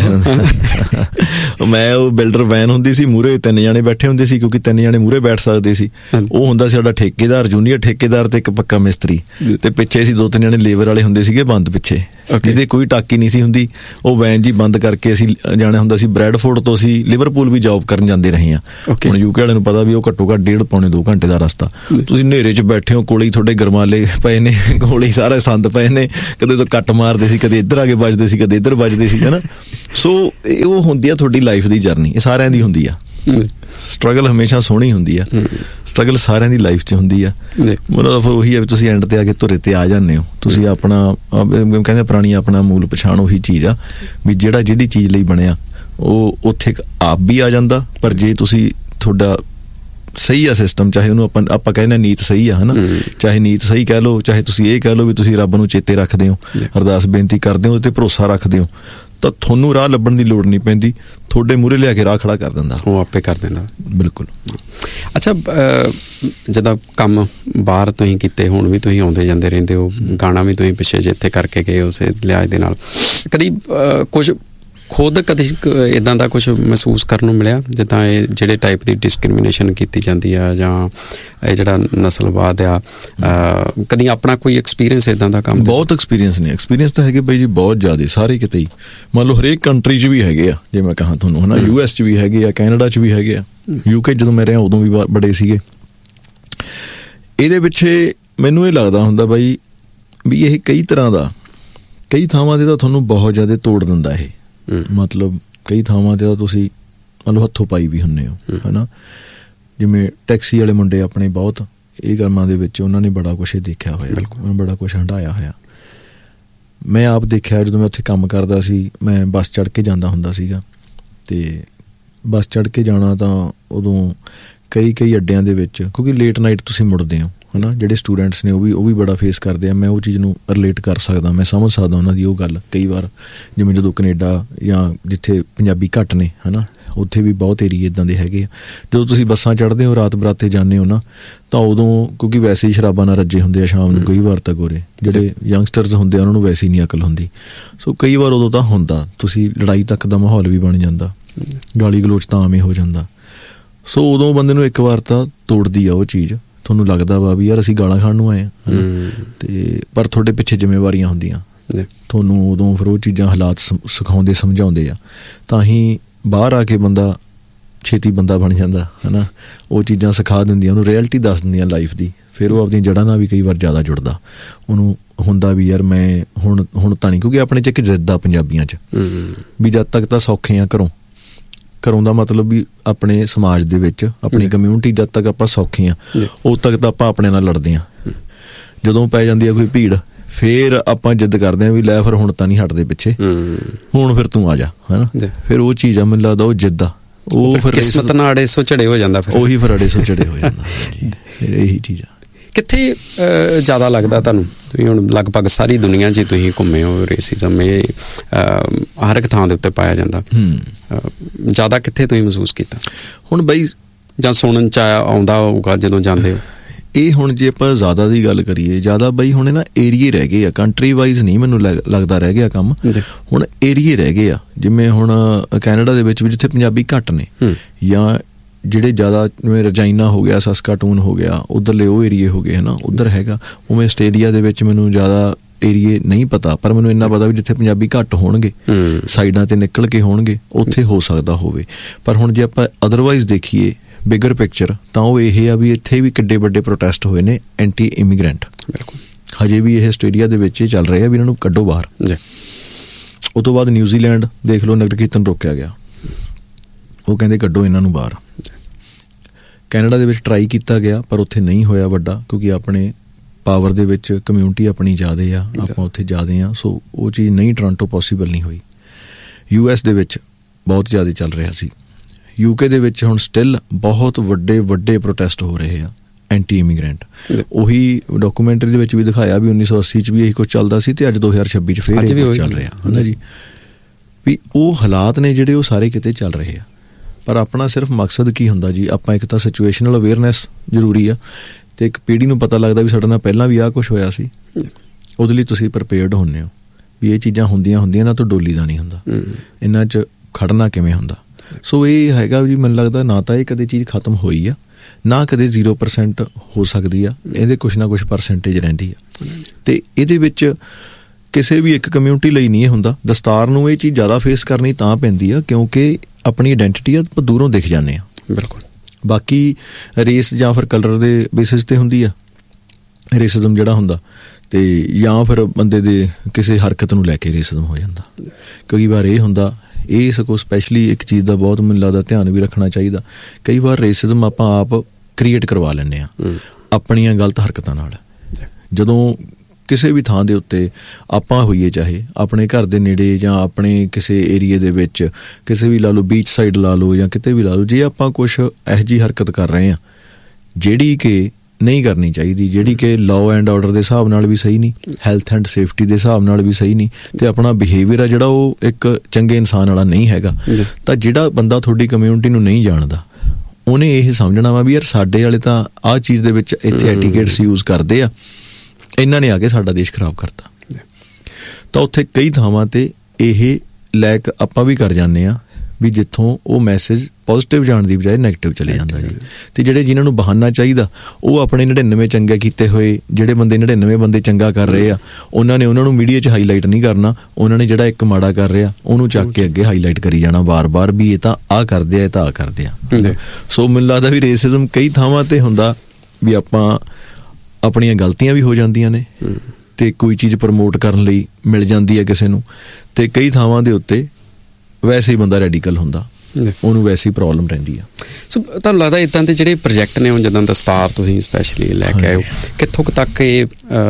ਕਹਿੰਦੇ। ਮੈਂ ਉਹ ਬਿਲਡਰ ਵੈਨ ਹੁੰਦੀ ਸੀ, ਮੂਹਰੇ ਤਿੰਨ ਜਾਣੇ ਬੈਠੇ ਹੁੰਦੇ ਸੀ, ਕਿਉਂਕਿ ਤਿੰਨ ਜਾਣੇ ਮੂਹਰੇ ਬੈਠ ਸਕਦੇ ਸੀ। ਉਹ ਹੁੰਦਾ ਸੀ ਸਾਡਾ ਠੇਕੇਦਾਰ, ਜੂਨੀਅਰ ਠੇਕੇਦਾਰ ਤੇ ਇੱਕ ਪੱਕਾ ਮਿਸਤਰੀ, ਤੇ ਪਿੱਛੇ ਸੀ ਦੋ ਤਿੰਨ ਜਾਣੇ ਲੇਬਰ ਵਾਲੇ ਹੁੰਦੇ ਸੀਗੇ ਬੰਦ ਪਿੱਛੇ, ਜਿਹਦੇ ਕੋਈ ਟਾਕੀ ਨਹੀਂ ਸੀ ਹੁੰਦੀ। ਉਹ ਵੈਨ ਜੀ ਬੰਦ ਕਰਕੇ ਅਸੀਂ ਜਾਣਾ ਹੁੰਦਾ ਸੀ। ਬਰੈਡਫੋਰਡ ਤੋਂ ਅਸੀਂ ਲਿਵਰਪੂਲ ਵੀ ਜੌਬ ਕਰਨ ਜਾਂਦੇ ਰਹੇ ਹਾਂ। ਹੁਣ ਯੂਕੇ ਵਾਲਿਆਂ ਨੂੰ ਪਤਾ ਵੀ ਉਹ ਘੱਟੋ ਘੱਟ ਡੇਢ ਪੌਣੇ ਦੋ ਘੰਟੇ ਦਾ ਰਸਤਾ। ਤੁਸੀਂ ਹਨੇਰੇ 'ਚ ਬੈਠੇ ਹੋ, ਕੋਲੇ ਹੀ ਤੁਹਾਡੇ ਗਰਮਾਲੇ ਪਏ ਨੇ, ਕੋਲੇ ਹੀ ਸਾਰੇ ਸੰਦ ਪਏ ਨੇ, ਕਦੇ ਤੋਂ ਕੱਟ ਮਾਰਦੇ ਸੀ, ਕਦੇ ਇੱਧਰ ਆ ਕੇ ਵੱਜਦੇ ਸੀ, ਕਦੇ ਇੱਧਰ ਵੱਜਦੇ ਸੀ, ਹਨਾ। ਸੋ ਇਹ ਉਹ ਹੁੰਦੀ ਆ ਤੁਹਾਡੀ ਲਾਈਫ ਦੀ ਜਰਨੀ, ਇਹ ਸਾਰਿਆਂ ਦੀ ਹੁੰਦੀ ਆ। ਸਟਰਗਲ ਹਮੇਸ਼ਾ ਸੋਹਣੀ ਹੁੰਦੀ ਆ, ਸਟਰਗਲ ਸਾਰਿਆਂ ਦੀ ਲਾਈਫ 'ਚ ਹੁੰਦੀ ਆ। ਮਤਲਬ ਫਿਰ ਉਹੀ ਆ ਵੀ ਤੁਸੀਂ ਐਂਡ ਤੇ ਆ ਕੇ ਧੁਰੇ ਤੇ ਆ ਜਾਂਦੇ ਹੋ। ਤੁਸੀਂ ਆਪਣਾ ਕਹਿੰਦੇ ਪੁਰਾਣੀ ਆਪਣਾ ਮੂਲ ਪਛਾਣ ਉਹੀ ਚੀਜ਼ ਆ ਵੀ ਜਿਹੜਾ ਜਿਹੜੀ ਚੀਜ਼ ਲਈ ਬਣਿਆ ਉਹ ਉੱਥੇ ਆਪ ਵੀ ਆ ਜਾਂਦਾ। ਪਰ ਜੇ ਤੁਸੀਂ ਤੁਹਾਡਾ ਸਹੀ ਆ ਸਿਸਟਮ, ਚਾਹੇ ਉਹਨੂੰ ਆਪਾਂ ਆਪਾਂ ਕਹਿੰਦੇ ਨੀਤ ਸਹੀ ਆ, ਹਨਾ, ਚਾਹੇ ਨੀਤ ਸਹੀ ਕਹਿ ਲਓ, ਚਾਹੇ ਤੁਸੀਂ ਇਹ ਕਹਿ ਲਓ ਵੀ ਤੁਸੀਂ ਰੱਬ ਨੂੰ ਚੇਤੇ ਰੱਖਦੇ ਹੋ, ਅਰਦਾਸ ਬੇਨਤੀ ਕਰਦੇ ਹੋ, ਉਹਦੇ ਤੇ ਭਰੋਸਾ ਰੱਖਦੇ ਹੋ, ਤਾਂ ਤੁਹਾਨੂੰ ਰਾਹ ਲੱਭਣ ਦੀ ਲੋੜ ਨਹੀਂ ਪੈਂਦੀ। ਤੁਹਾਡੇ ਮੂਹਰੇ ਲਿਆ ਕੇ ਰਾਹ ਖੜਾ ਕਰ ਦਿੰਦਾ, ਉਹ ਆਪੇ ਕਰ ਦਿੰਦਾ। ਬਿਲਕੁਲ। ਅੱਛਾ, ਜਦੋਂ ਕੰਮ ਬਾਹਰ ਤੁਸੀਂ ਕੀਤੇ, ਹੁਣ ਵੀ ਤੁਸੀਂ ਆਉਂਦੇ ਜਾਂਦੇ ਰਹਿੰਦੇ ਹੋ, ਗਾਣਾ ਵੀ ਤੁਸੀਂ ਪਿੱਛੇ ਜੇ ਇੱਥੇ ਕਰਕੇ ਗਏ ਉਸੇ ਲਿਹਾਜ਼ ਦੇ ਨਾਲ, ਕਦੀ ਕੁਛ ਖੁਦ ਕਦੇ ਇੱਦਾਂ ਦਾ ਕੁਛ ਮਹਿਸੂਸ ਕਰਨ ਨੂੰ ਮਿਲਿਆ ਜਿੱਦਾਂ ਇਹ ਜਿਹੜੇ ਟਾਈਪ ਦੀ ਡਿਸਕ੍ਰਿਮੀਨੇਸ਼ਨ ਕੀਤੀ ਜਾਂਦੀ ਆ ਜਾਂ ਇਹ ਜਿਹੜਾ ਨਸਲਵਾਦ ਆ, ਕਦੀ ਆਪਣਾ ਕੋਈ ਐਕਸਪੀਰੀਅੰਸ ਇੱਦਾਂ ਦਾ ਕੰਮ? ਬਹੁਤ ਐਕਸਪੀਰੀਅੰਸ ਨੇ, ਐਕਸਪੀਰੀਅੰਸ ਤਾਂ ਹੈਗੇ ਬਾਈ ਜੀ ਬਹੁਤ ਜ਼ਿਆਦਾ, ਸਾਰੇ ਕਿਤੇ ਹੀ। ਮੰਨ ਲਓ ਹਰੇਕ ਕੰਟਰੀ 'ਚ ਵੀ ਹੈਗੇ ਆ, ਜੇ ਮੈਂ ਕਹਾਂ ਤੁਹਾਨੂੰ, ਹੈ ਨਾ, ਯੂ ਐਸ 'ਚ ਵੀ ਹੈਗੇ ਆ, ਕੈਨੇਡਾ 'ਚ ਵੀ ਹੈਗੇ ਆ, ਯੂਕੇ ਜਦੋਂ ਮੈਂ ਰਿਹਾ ਉਦੋਂ ਵੀ ਬੜੇ ਸੀਗੇ। ਇਹਦੇ ਪਿੱਛੇ ਮੈਨੂੰ ਇਹ ਲੱਗਦਾ ਹੁੰਦਾ ਬਾਈ ਵੀ ਇਹ ਕਈ ਤਰ੍ਹਾਂ ਦਾ, ਕਈ ਥਾਵਾਂ 'ਤੇ ਤਾਂ ਤੁਹਾਨੂੰ ਬਹੁਤ ਜ਼ਿਆਦਾ ਤੋੜ ਦਿੰਦਾ ਇਹ, ਮਤਲਬ ਕਈ ਥਾਵਾਂ 'ਤੇ ਤਾਂ ਤੁਸੀਂ ਮੰਨ ਲਓ ਹੱਥੋਂ ਪਾਈ ਵੀ ਹੁੰਦੇ ਹੋ, ਹੈ ਨਾ। ਜਿਵੇਂ ਟੈਕਸੀ ਵਾਲੇ ਮੁੰਡੇ ਆਪਣੇ ਬਹੁਤ ਇਹ ਕੰਮਾਂ ਦੇ ਵਿੱਚ ਉਹਨਾਂ ਨੇ ਬੜਾ ਕੁਛ ਇਹ ਦੇਖਿਆ ਹੋਇਆ, ਉਹਨਾਂ ਬੜਾ ਕੁਛ ਹੰਢਾਇਆ ਹੋਇਆ। ਮੈਂ ਆਪ ਦੇਖਿਆ ਜਦੋਂ ਮੈਂ ਉੱਥੇ ਕੰਮ ਕਰਦਾ ਸੀ, ਮੈਂ ਬੱਸ ਚੜ੍ਹ ਕੇ ਜਾਂਦਾ ਹੁੰਦਾ ਸੀਗਾ, ਅਤੇ ਬੱਸ ਚੜ੍ਹ ਕੇ ਜਾਣਾ ਤਾਂ ਉਦੋਂ ਕਈ ਕਈ ਅੱਡਿਆਂ ਦੇ ਵਿੱਚ, ਕਿਉਂਕਿ ਲੇਟ ਨਾਈਟ ਤੁਸੀਂ ਮੁੜਦੇ ਹੋ, ਹੈ ਨਾ, ਜਿਹੜੇ ਸਟੂਡੈਂਟਸ ਨੇ ਉਹ ਵੀ ਉਹ ਵੀ ਬੜਾ ਫੇਸ ਕਰਦੇ ਆ। ਮੈਂ ਉਹ ਚੀਜ਼ ਨੂੰ ਰਿਲੇਟ ਕਰ ਸਕਦਾ, ਮੈਂ ਸਮਝ ਸਕਦਾ ਉਹਨਾਂ ਦੀ ਉਹ ਗੱਲ। ਕਈ ਵਾਰ ਜਿਵੇਂ ਜਦੋਂ ਕੈਨੇਡਾ ਜਾਂ ਜਿੱਥੇ ਪੰਜਾਬੀ ਘੱਟ ਨੇ, ਹੈ ਨਾ, ਉੱਥੇ ਵੀ ਬਹੁਤ ਏਰੀਏ ਇੱਦਾਂ ਦੇ ਹੈਗੇ ਆ। ਜਦੋਂ ਤੁਸੀਂ ਬੱਸਾਂ ਚੜ੍ਹਦੇ ਹੋ, ਰਾਤ ਬਰਾਤੇ ਜਾਂਦੇ ਹੋ ਨਾ, ਤਾਂ ਉਦੋਂ ਕਿਉਂਕਿ ਵੈਸੇ ਹੀ ਸ਼ਰਾਬਾਂ ਨਾਲ ਰੱਜੇ ਹੁੰਦੇ ਆ ਸ਼ਾਮ ਨੂੰ, ਕਈ ਵਾਰ ਤਾਂ ਗੋਰੇ ਜਿਹੜੇ ਯੰਗਸਟਰਸ ਹੁੰਦੇ ਆ ਉਹਨਾਂ ਨੂੰ ਵੈਸੇ ਹੀ ਨਹੀਂ ਅਕਲ ਹੁੰਦੀ। ਸੋ ਕਈ ਵਾਰ ਉਦੋਂ ਤਾਂ ਹੁੰਦਾ, ਤੁਸੀਂ ਲੜਾਈ ਤੱਕ ਦਾ ਮਾਹੌਲ ਵੀ ਬਣ ਜਾਂਦਾ, ਗਾਲੀ ਗਲੋਚ ਤਾਂ ਆਮ ਹੀ ਹੋ ਜਾਂਦਾ। ਸੋ ਉਦੋਂ ਬੰਦੇ ਨੂੰ ਇੱਕ ਵਾਰ ਤਾਂ ਤੋੜਦੀ ਆ ਉਹ ਚੀਜ਼, ਤੁਹਾਨੂੰ ਲੱਗਦਾ ਵਾ ਵੀ ਯਾਰ ਅਸੀਂ ਗਾਲਾਂ ਖਾਣ ਨੂੰ ਆਏ ਹਾਂ, ਅਤੇ ਪਰ ਤੁਹਾਡੇ ਪਿੱਛੇ ਜ਼ਿੰਮੇਵਾਰੀਆਂ ਹੁੰਦੀਆਂ, ਤੁਹਾਨੂੰ ਉਦੋਂ ਫਿਰ ਉਹ ਚੀਜ਼ਾਂ ਹਾਲਾਤ ਸਿਖਾਉਂਦੇ ਸਮਝਾਉਂਦੇ ਆ, ਤਾਂ ਹੀ ਬਾਹਰ ਆ ਕੇ ਬੰਦਾ ਛੇਤੀ ਬੰਦਾ ਬਣ ਜਾਂਦਾ, ਹੈ ਨਾ। ਉਹ ਚੀਜ਼ਾਂ ਸਿਖਾ ਦਿੰਦੀਆਂ, ਉਹਨੂੰ ਰਿਐਲਿਟੀ ਦੱਸ ਦਿੰਦੀਆਂ ਲਾਈਫ ਦੀ, ਫਿਰ ਉਹ ਆਪਣੀਆਂ ਜੜ੍ਹਾਂ ਨਾਲ ਵੀ ਕਈ ਵਾਰ ਜ਼ਿਆਦਾ ਜੁੜਦਾ। ਉਹਨੂੰ ਹੁੰਦਾ ਵੀ ਯਾਰ ਮੈਂ ਹੁਣ ਹੁਣ ਤਾਂ ਨਹੀਂ, ਕਿਉਂਕਿ ਆਪਣੇ 'ਚ ਇੱਕ ਜ਼ਿੱਦ ਆ ਪੰਜਾਬੀਆਂ 'ਚ ਵੀ ਜਦ ਤੱਕ ਤਾਂ ਸੌਖੇ ਆ ਘਰੋਂ, ਘਰੋਂ ਦਾ ਮਤਲਬ ਵੀ ਆਪਣੇ ਸਮਾਜ ਦੇ ਵਿੱਚ ਆਪਣੀ ਕਮਿਊਨਿਟੀ, ਜਦ ਤੱਕ ਆਪਾਂ ਸੌਖੇ ਹਾਂ ਉਦੋਂ ਤੱਕ ਤਾਂ ਆਪਾਂ ਆਪਣੇ ਨਾਲ ਲੜਦੇ ਹਾਂ। ਜਦੋਂ ਪੈ ਜਾਂਦੀ ਆ ਕੋਈ ਭੀੜ, ਫਿਰ ਆਪਾਂ ਜਿੱਦ ਕਰਦੇ ਹਾਂ ਵੀ ਲੈ ਫਿਰ ਹੁਣ ਤਾਂ ਨਹੀਂ ਹਟਦੇ ਪਿੱਛੇ, ਹੁਣ ਫਿਰ ਤੂੰ ਆ ਜਾ, ਹੈ ਨਾ। ਫਿਰ ਉਹ ਚੀਜ਼ ਆ, ਮੈਨੂੰ ਲੱਗਦਾ ਉਹ ਜਿੱਦ ਆ, ਉਹ ਫਿਰ ਕਿਸਮਤ ਨਾਲ ਅੜੇ ਸੋ ਝੜੇ ਹੋ ਜਾਂਦਾ, ਫਿਰ ਉਹੀ ਫਿਰ ਅੜੇ ਸੋ ਝੜੇ ਹੋ ਜਾਂਦਾ। ਫਿਰ ਇਹੀ ਚੀਜ਼ ਆ। ਕਿੱਥੇ ਜ਼ਿਆਦਾ ਲੱਗਦਾ ਤੁਹਾਨੂੰ? ਤੁਸੀਂ ਹੁਣ ਲਗਭਗ ਸਾਰੀ ਦੁਨੀਆ 'ਚ ਹੀ ਤੁਸੀਂ ਘੁੰਮੇ ਹੋ, ਰੇਸਿਜ਼ਮ ਇਹ ਹਰ ਇੱਕ ਥਾਂ ਦੇ ਉੱਤੇ ਪਾਇਆ ਜਾਂਦਾ, ਜ਼ਿਆਦਾ ਕਿੱਥੇ ਤੁਸੀਂ ਮਹਿਸੂਸ ਕੀਤਾ? ਹੁਣ ਬਈ ਜਾਂ ਸੁਣਨ 'ਚ ਆਉਂਦਾ ਹੋਊਗਾ ਜਦੋਂ ਜਾਂਦੇ ਹੋ? ਇਹ ਹੁਣ ਜੇ ਆਪਾਂ ਜ਼ਿਆਦਾ ਦੀ ਗੱਲ ਕਰੀਏ, ਜ਼ਿਆਦਾ ਬਈ ਹੁਣ ਨਾ ਏਰੀਏ ਰਹਿ ਗਏ ਆ, ਕੰਟਰੀ ਵਾਈਜ਼ ਨਹੀਂ ਮੈਨੂੰ ਲੱਗਦਾ ਰਹਿ ਗਿਆ ਕੰਮ, ਹੁਣ ਏਰੀਏ ਰਹਿ ਗਏ ਆ। ਜਿਵੇਂ ਹੁਣ ਕੈਨੇਡਾ ਦੇ ਵਿੱਚ ਵੀ ਜਿੱਥੇ ਪੰਜਾਬੀ ਘੱਟ ਨੇ, ਜਾਂ ਜਿਹੜੇ ਜ਼ਿਆਦਾ ਜਿਵੇਂ ਰਜਾਈਨਾ ਹੋ ਗਿਆ, ਸਸਕਾਟੂਨ ਹੋ ਗਿਆ, ਉੱਧਰਲੇ ਉਹ ਏਰੀਏ ਹੋ ਗਏ, ਹੈ ਨਾ, ਉੱਧਰ ਹੈਗਾ। ਉਵੇਂ ਆਸਟ੍ਰੇਲੀਆ ਦੇ ਵਿੱਚ ਮੈਨੂੰ ਜ਼ਿਆਦਾ ਏਰੀਏ ਨਹੀਂ ਪਤਾ, ਪਰ ਮੈਨੂੰ ਇੰਨਾ ਪਤਾ ਵੀ ਜਿੱਥੇ ਪੰਜਾਬੀ ਘੱਟ ਹੋਣਗੇ, ਸਾਈਡਾਂ 'ਤੇ ਨਿਕਲ ਕੇ ਹੋਣਗੇ, ਉੱਥੇ ਹੋ ਸਕਦਾ ਹੋਵੇ। ਪਰ ਹੁਣ ਜੇ ਆਪਾਂ ਅਦਰਵਾਈਜ਼ ਦੇਖੀਏ ਬਿਗਰ ਪਿਕਚਰ, ਤਾਂ ਉਹ ਇਹ ਆ ਵੀ ਇੱਥੇ ਵੀ ਕਿੱਡੇ ਵੱਡੇ ਪ੍ਰੋਟੈਸਟ ਹੋਏ ਨੇ ਐਂਟੀ ਇਮੀਗ੍ਰੈਂਟ। ਬਿਲਕੁਲ, ਹਜੇ ਵੀ ਇਹ ਆਸਟ੍ਰੇਲੀਆ ਦੇ ਵਿੱਚ ਹੀ ਚੱਲ ਰਹੇ ਆ ਵੀ ਇਹਨਾਂ ਨੂੰ ਕੱਢੋ ਬਾਹਰ। ਉਹ ਤੋਂ ਬਾਅਦ ਨਿਊਜ਼ੀਲੈਂਡ ਦੇਖ ਲਓ, ਨਗਰ ਕੀਰਤਨ ਰੋਕਿਆ ਗਿਆ, ਉਹ ਕਹਿੰਦੇ ਕੱਢੋ ਇਹਨਾਂ ਨੂੰ ਬਾਹਰ। ਕੈਨੇਡਾ ਦੇ ਵਿੱਚ ਟਰਾਈ ਕੀਤਾ ਗਿਆ, ਪਰ ਉੱਥੇ ਨਹੀਂ ਹੋਇਆ ਵੱਡਾ, ਕਿਉਂਕਿ ਆਪਣੇ ਪਾਵਰ ਦੇ ਵਿੱਚ ਕਮਿਊਨਿਟੀ ਆਪਣੀ ਜ਼ਿਆਦਾ ਆ, ਆਪਾਂ ਉੱਥੇ ਜ਼ਿਆਦਾ ਆ, ਸੋ ਉਹ ਚੀਜ਼ ਨਹੀਂ, ਟੋਰਾਂਟੋ ਪੋਸੀਬਲ ਨਹੀਂ ਹੋਈ। ਯੂ ਐਸ ਦੇ ਵਿੱਚ ਬਹੁਤ ਜ਼ਿਆਦਾ ਚੱਲ ਰਿਹਾ ਸੀ। ਯੂਕੇ ਦੇ ਵਿੱਚ ਹੁਣ ਸਟਿਲ ਬਹੁਤ ਵੱਡੇ ਵੱਡੇ ਪ੍ਰੋਟੈਸਟ ਹੋ ਰਹੇ ਆ ਐਂਟੀ ਇਮੀਗ੍ਰੈਂਟ। ਉਹੀ ਡਾਕੂਮੈਂਟਰੀ ਦੇ ਵਿੱਚ ਵੀ ਦਿਖਾਇਆ ਵੀ ਉੱਨੀ ਸੌ ਅੱਸੀ 'ਚ ਵੀ ਇਹੀ ਕੁਛ ਚੱਲਦਾ ਸੀ, ਅਤੇ ਅੱਜ ਦੋ ਹਜ਼ਾਰ ਛੱਬੀ 'ਚ ਫਿਰ ਇਹ ਕੁਛ ਚੱਲ ਰਿਹਾ, ਹੈ ਨਾ ਜੀ। ਵੀ ਉਹ ਹਾਲਾਤ ਨੇ ਜਿਹੜੇ ਉਹ ਸਾਰੇ ਕਿਤੇ ਚੱਲ ਰਹੇ ਆ, ਪਰ ਆਪਣਾ ਸਿਰਫ ਮਕਸਦ ਕੀ ਹੁੰਦਾ ਜੀ? ਆਪਾਂ ਇੱਕ ਤਾਂ ਸਿਚੁਏਸ਼ਨਲ ਅਵੇਅਰਨੈਸ ਜ਼ਰੂਰੀ ਆ, ਅਤੇ ਇੱਕ ਪੀੜ੍ਹੀ ਨੂੰ ਪਤਾ ਲੱਗਦਾ ਵੀ ਸਾਡੇ ਨਾਲ ਪਹਿਲਾਂ ਵੀ ਆਹ ਕੁਛ ਹੋਇਆ ਸੀ, ਉਹਦੇ ਲਈ ਤੁਸੀਂ ਪ੍ਰੀਪੇਅਰਡ ਹੁੰਦੇ ਹੋ ਵੀ ਇਹ ਚੀਜ਼ਾਂ ਹੁੰਦੀਆਂ ਹੁੰਦੀਆਂ ਇਹਨਾਂ ਤੋਂ ਡੋਲੀ ਦਾ ਨਹੀਂ ਹੁੰਦਾ, ਇਹਨਾਂ 'ਚ ਖੜਨਾ ਕਿਵੇਂ ਹੁੰਦਾ। ਸੋ ਇਹ ਹੈਗਾ ਜੀ, ਮੈਨੂੰ ਲੱਗਦਾ ਨਾ ਤਾਂ ਇਹ ਕਦੇ ਚੀਜ਼ ਖਤਮ ਹੋਈ ਆ, ਨਾ ਕਦੇ ਜ਼ੀਰੋ ਪਰਸੈਂਟ ਹੋ ਸਕਦੀ ਆ, ਇਹਦੇ ਕੁਛ ਨਾ ਕੁਛ ਪਰਸੈਂਟੇਜ ਰਹਿੰਦੀ ਆ। ਅਤੇ ਇਹਦੇ ਵਿੱਚ ਕਿਸੇ ਵੀ ਇੱਕ ਕਮਿਊਨਿਟੀ ਲਈ ਨਹੀਂ ਇਹ ਹੁੰਦਾ। ਦਸਤਾਰ ਨੂੰ ਇਹ ਚੀਜ਼ ਜ਼ਿਆਦਾ ਫੇਸ ਕਰਨੀ ਤਾਂ ਪੈਂਦੀ ਆ ਕਿਉਂਕਿ ਆਪਣੀ ਆਇਡੈਂਟੀਟੀ ਆ, ਆਪਾਂ ਦੂਰੋਂ ਦਿਖ ਜਾਂਦੇ ਹਾਂ। ਬਿਲਕੁਲ, ਬਾਕੀ ਰੇਸ ਜਾਂ ਫਿਰ ਕਲਰ ਦੇ ਬੇਸਿਸ 'ਤੇ ਹੁੰਦੀ ਆ ਰੇਸਿਜ਼ਮ ਜਿਹੜਾ ਹੁੰਦਾ, ਅਤੇ ਜਾਂ ਫਿਰ ਬੰਦੇ ਦੇ ਕਿਸੇ ਹਰਕਤ ਨੂੰ ਲੈ ਕੇ ਰੇਸਿਜ਼ਮ ਹੋ ਜਾਂਦਾ। ਕਈ ਵਾਰ ਇਹ ਹੁੰਦਾ, ਇਹ ਸਗੋਂ ਸਪੈਸ਼ਲੀ ਇੱਕ ਚੀਜ਼ ਦਾ ਬਹੁਤ ਮੈਨੂੰ ਲੱਗਦਾ ਧਿਆਨ ਵੀ ਰੱਖਣਾ ਚਾਹੀਦਾ। ਕਈ ਵਾਰ ਰੇਸਿਜ਼ਮ ਆਪਾਂ ਆਪ ਕ੍ਰੀਏਟ ਕਰਵਾ ਲੈਂਦੇ ਹਾਂ ਆਪਣੀਆਂ ਗਲਤ ਹਰਕਤਾਂ ਨਾਲ। ਜਦੋਂ ਕਿਸੇ ਵੀ ਥਾਂ ਦੇ ਉੱਤੇ ਆਪਾਂ ਹੋਈਏ, ਚਾਹੇ ਆਪਣੇ ਘਰ ਦੇ ਨੇੜੇ ਜਾਂ ਆਪਣੇ ਕਿਸੇ ਏਰੀਏ ਦੇ ਵਿੱਚ, ਕਿਸੇ ਵੀ ਲਾ ਲਓ, ਬੀਚ ਸਾਈਡ ਲਾ ਲਓ ਜਾਂ ਕਿਤੇ ਵੀ ਲਾ ਲਓ, ਜੇ ਆਪਾਂ ਕੁਛ ਇਹੋ ਜਿਹੀ ਹਰਕਤ ਕਰ ਰਹੇ ਹਾਂ ਜਿਹੜੀ ਕਿ ਨਹੀਂ ਕਰਨੀ ਚਾਹੀਦੀ, ਜਿਹੜੀ ਕਿ ਲਾਅ ਐਂਡ ਆਰਡਰ ਦੇ ਹਿਸਾਬ ਨਾਲ ਵੀ ਸਹੀ ਨਹੀਂ, ਹੈਲਥ ਐਂਡ ਸੇਫਟੀ ਦੇ ਹਿਸਾਬ ਨਾਲ ਵੀ ਸਹੀ ਨਹੀਂ, ਅਤੇ ਆਪਣਾ ਬਿਹੇਵੀਅਰ ਆ ਜਿਹੜਾ ਉਹ ਇੱਕ ਚੰਗੇ ਇਨਸਾਨ ਵਾਲਾ ਨਹੀਂ ਹੈਗਾ, ਤਾਂ ਜਿਹੜਾ ਬੰਦਾ ਤੁਹਾਡੀ ਕਮਿਊਨਿਟੀ ਨੂੰ ਨਹੀਂ ਜਾਣਦਾ ਉਹਨੇ ਇਹ ਸਮਝਣਾ ਵਾ ਵੀ ਯਾਰ ਸਾਡੇ ਵਾਲੇ ਤਾਂ ਆਹ ਚੀਜ਼ ਦੇ ਵਿੱਚ ਇੱਥੇ ਐਟੀਕੇਟਸ ਯੂਜ਼ ਕਰਦੇ ਆ, ਇਹਨਾਂ ਨੇ ਆ ਕੇ ਸਾਡਾ ਦੇਸ਼ ਖਰਾਬ ਕਰਤਾ। ਤਾਂ ਉੱਥੇ ਕਈ ਥਾਵਾਂ ਤੇ ਇਹ ਲੈਕ ਆਪਾਂ ਵੀ ਕਰ ਜਾਂਦੇ ਹਾਂ ਵੀ ਜਿੱਥੋਂ ਉਹ ਮੈਸੇਜ ਪੋਜ਼ੀਟਿਵ ਜਾਣ ਦੀ ਬਜਾਏ ਨੈਗੇਟਿਵ ਚਲੇ ਜਾਂਦਾ ਜੀ। ਤੇ ਜਿਹੜੇ ਜਿਨ੍ਹਾਂ ਨੂੰ ਬਹਾਨਾ ਚਾਹੀਦਾ ਉਹ ਆਪਣੇ ਨੜਿਨਵੇਂ ਚੰਗੇ ਕੀਤੇ ਹੋਏ, ਜਿਹੜੇ ਬੰਦੇ ਨੜਿਨਵੇਂ ਬੰਦੇ ਚੰਗਾ ਕਰ ਰਹੇ ਆ ਉਹਨਾਂ ਨੇ ਉਹਨਾਂ ਨੂੰ ਮੀਡੀਆ 'ਚ ਹਾਈਲਾਈਟ ਨਹੀਂ ਕਰਨਾ, ਉਹਨਾਂ ਨੇ ਜਿਹੜਾ ਇੱਕ ਮਾੜਾ ਕਰ ਰਿਹਾ ਉਹਨੂੰ ਚੱਕ ਕੇ ਅੱਗੇ ਹਾਈਲਾਈਟ ਕਰੀ ਜਾਣਾ ਵਾਰ-ਵਾਰ ਵੀ ਇਹ ਤਾਂ ਆਹ ਕਰਦੇ ਆ, ਇਹ ਤਾਂ ਆਹ ਕਰਦੇ ਆ। ਸੋ ਮੈਨੂੰ ਲੱਗਦਾ ਵੀ ਰੇਸਿਜ਼ਮ ਕਈ ਥਾਵਾਂ ਤੇ ਹੁੰਦਾ ਵੀ ਆਪਾਂ ਆਪਣੀਆਂ ਗਲਤੀਆਂ ਵੀ ਹੋ ਜਾਂਦੀਆਂ ਨੇ ਤੇ ਕੋਈ ਚੀਜ਼ ਪ੍ਰਮੋਟ ਕਰਨ ਲਈ ਮਿਲ ਜਾਂਦੀ ਹੈ ਕਿਸੇ ਨੂੰ, ਤੇ ਕਈ ਥਾਵਾਂ ਦੇ ਉੱਤੇ ਵੈਸੇ ਹੀ ਬੰਦਾ ਰੈਡੀਕਲ ਹੁੰਦਾ, ਉਹਨੂੰ ਵੈਸੇ ਹੀ ਪ੍ਰੋਬਲਮ ਰਹਿੰਦੀ ਆ। ਸੋ ਤੁਹਾਨੂੰ ਲੱਗਦਾ ਇੱਦਾਂ ਦੇ ਜਿਹੜੇ ਪ੍ਰੋਜੈਕਟ ਨੇ ਹੁਣ ਜਿੱਦਾਂ ਦਸਤਾਰ ਤੁਸੀਂ ਸਪੈਸ਼ਲੀ ਲੈ ਕੇ ਆਏ ਹੋ, ਕਿੱਥੋਂ ਕੁ ਤੱਕ ਇਹ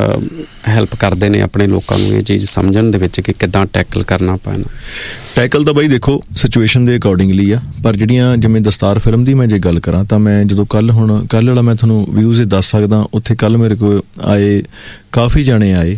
ਹੈਲਪ ਕਰਦੇ ਨੇ ਆਪਣੇ ਲੋਕਾਂ ਨੂੰ ਇਹ ਚੀਜ਼ ਸਮਝਣ ਦੇ ਵਿੱਚ ਕਿ ਕਿੱਦਾਂ ਟੈਕਲ ਕਰਨਾ ਪੈਣਾ? ਟੈਕਲ ਤਾਂ ਬਾਈ ਦੇਖੋ ਸਿਚੁਏਸ਼ਨ ਦੇ ਅਕੋਰਡਿੰਗਲੀ ਆ, ਪਰ ਜਿਹੜੀਆਂ ਜਿਵੇਂ ਦਸਤਾਰ ਫਿਲਮ ਦੀ ਮੈਂ ਜੇ ਗੱਲ ਕਰਾਂ ਤਾਂ ਮੈਂ ਜਦੋਂ ਕੱਲ੍ਹ ਹੁਣ ਕੱਲ੍ਹ ਵਾਲਾ ਮੈਂ ਤੁਹਾਨੂੰ ਵਿਊਜ਼ ਦੱਸ ਸਕਦਾ, ਉੱਥੇ ਕੱਲ੍ਹ ਮੇਰੇ ਕੋਲ ਆਏ ਕਾਫੀ ਜਾਣੇ ਆਏ,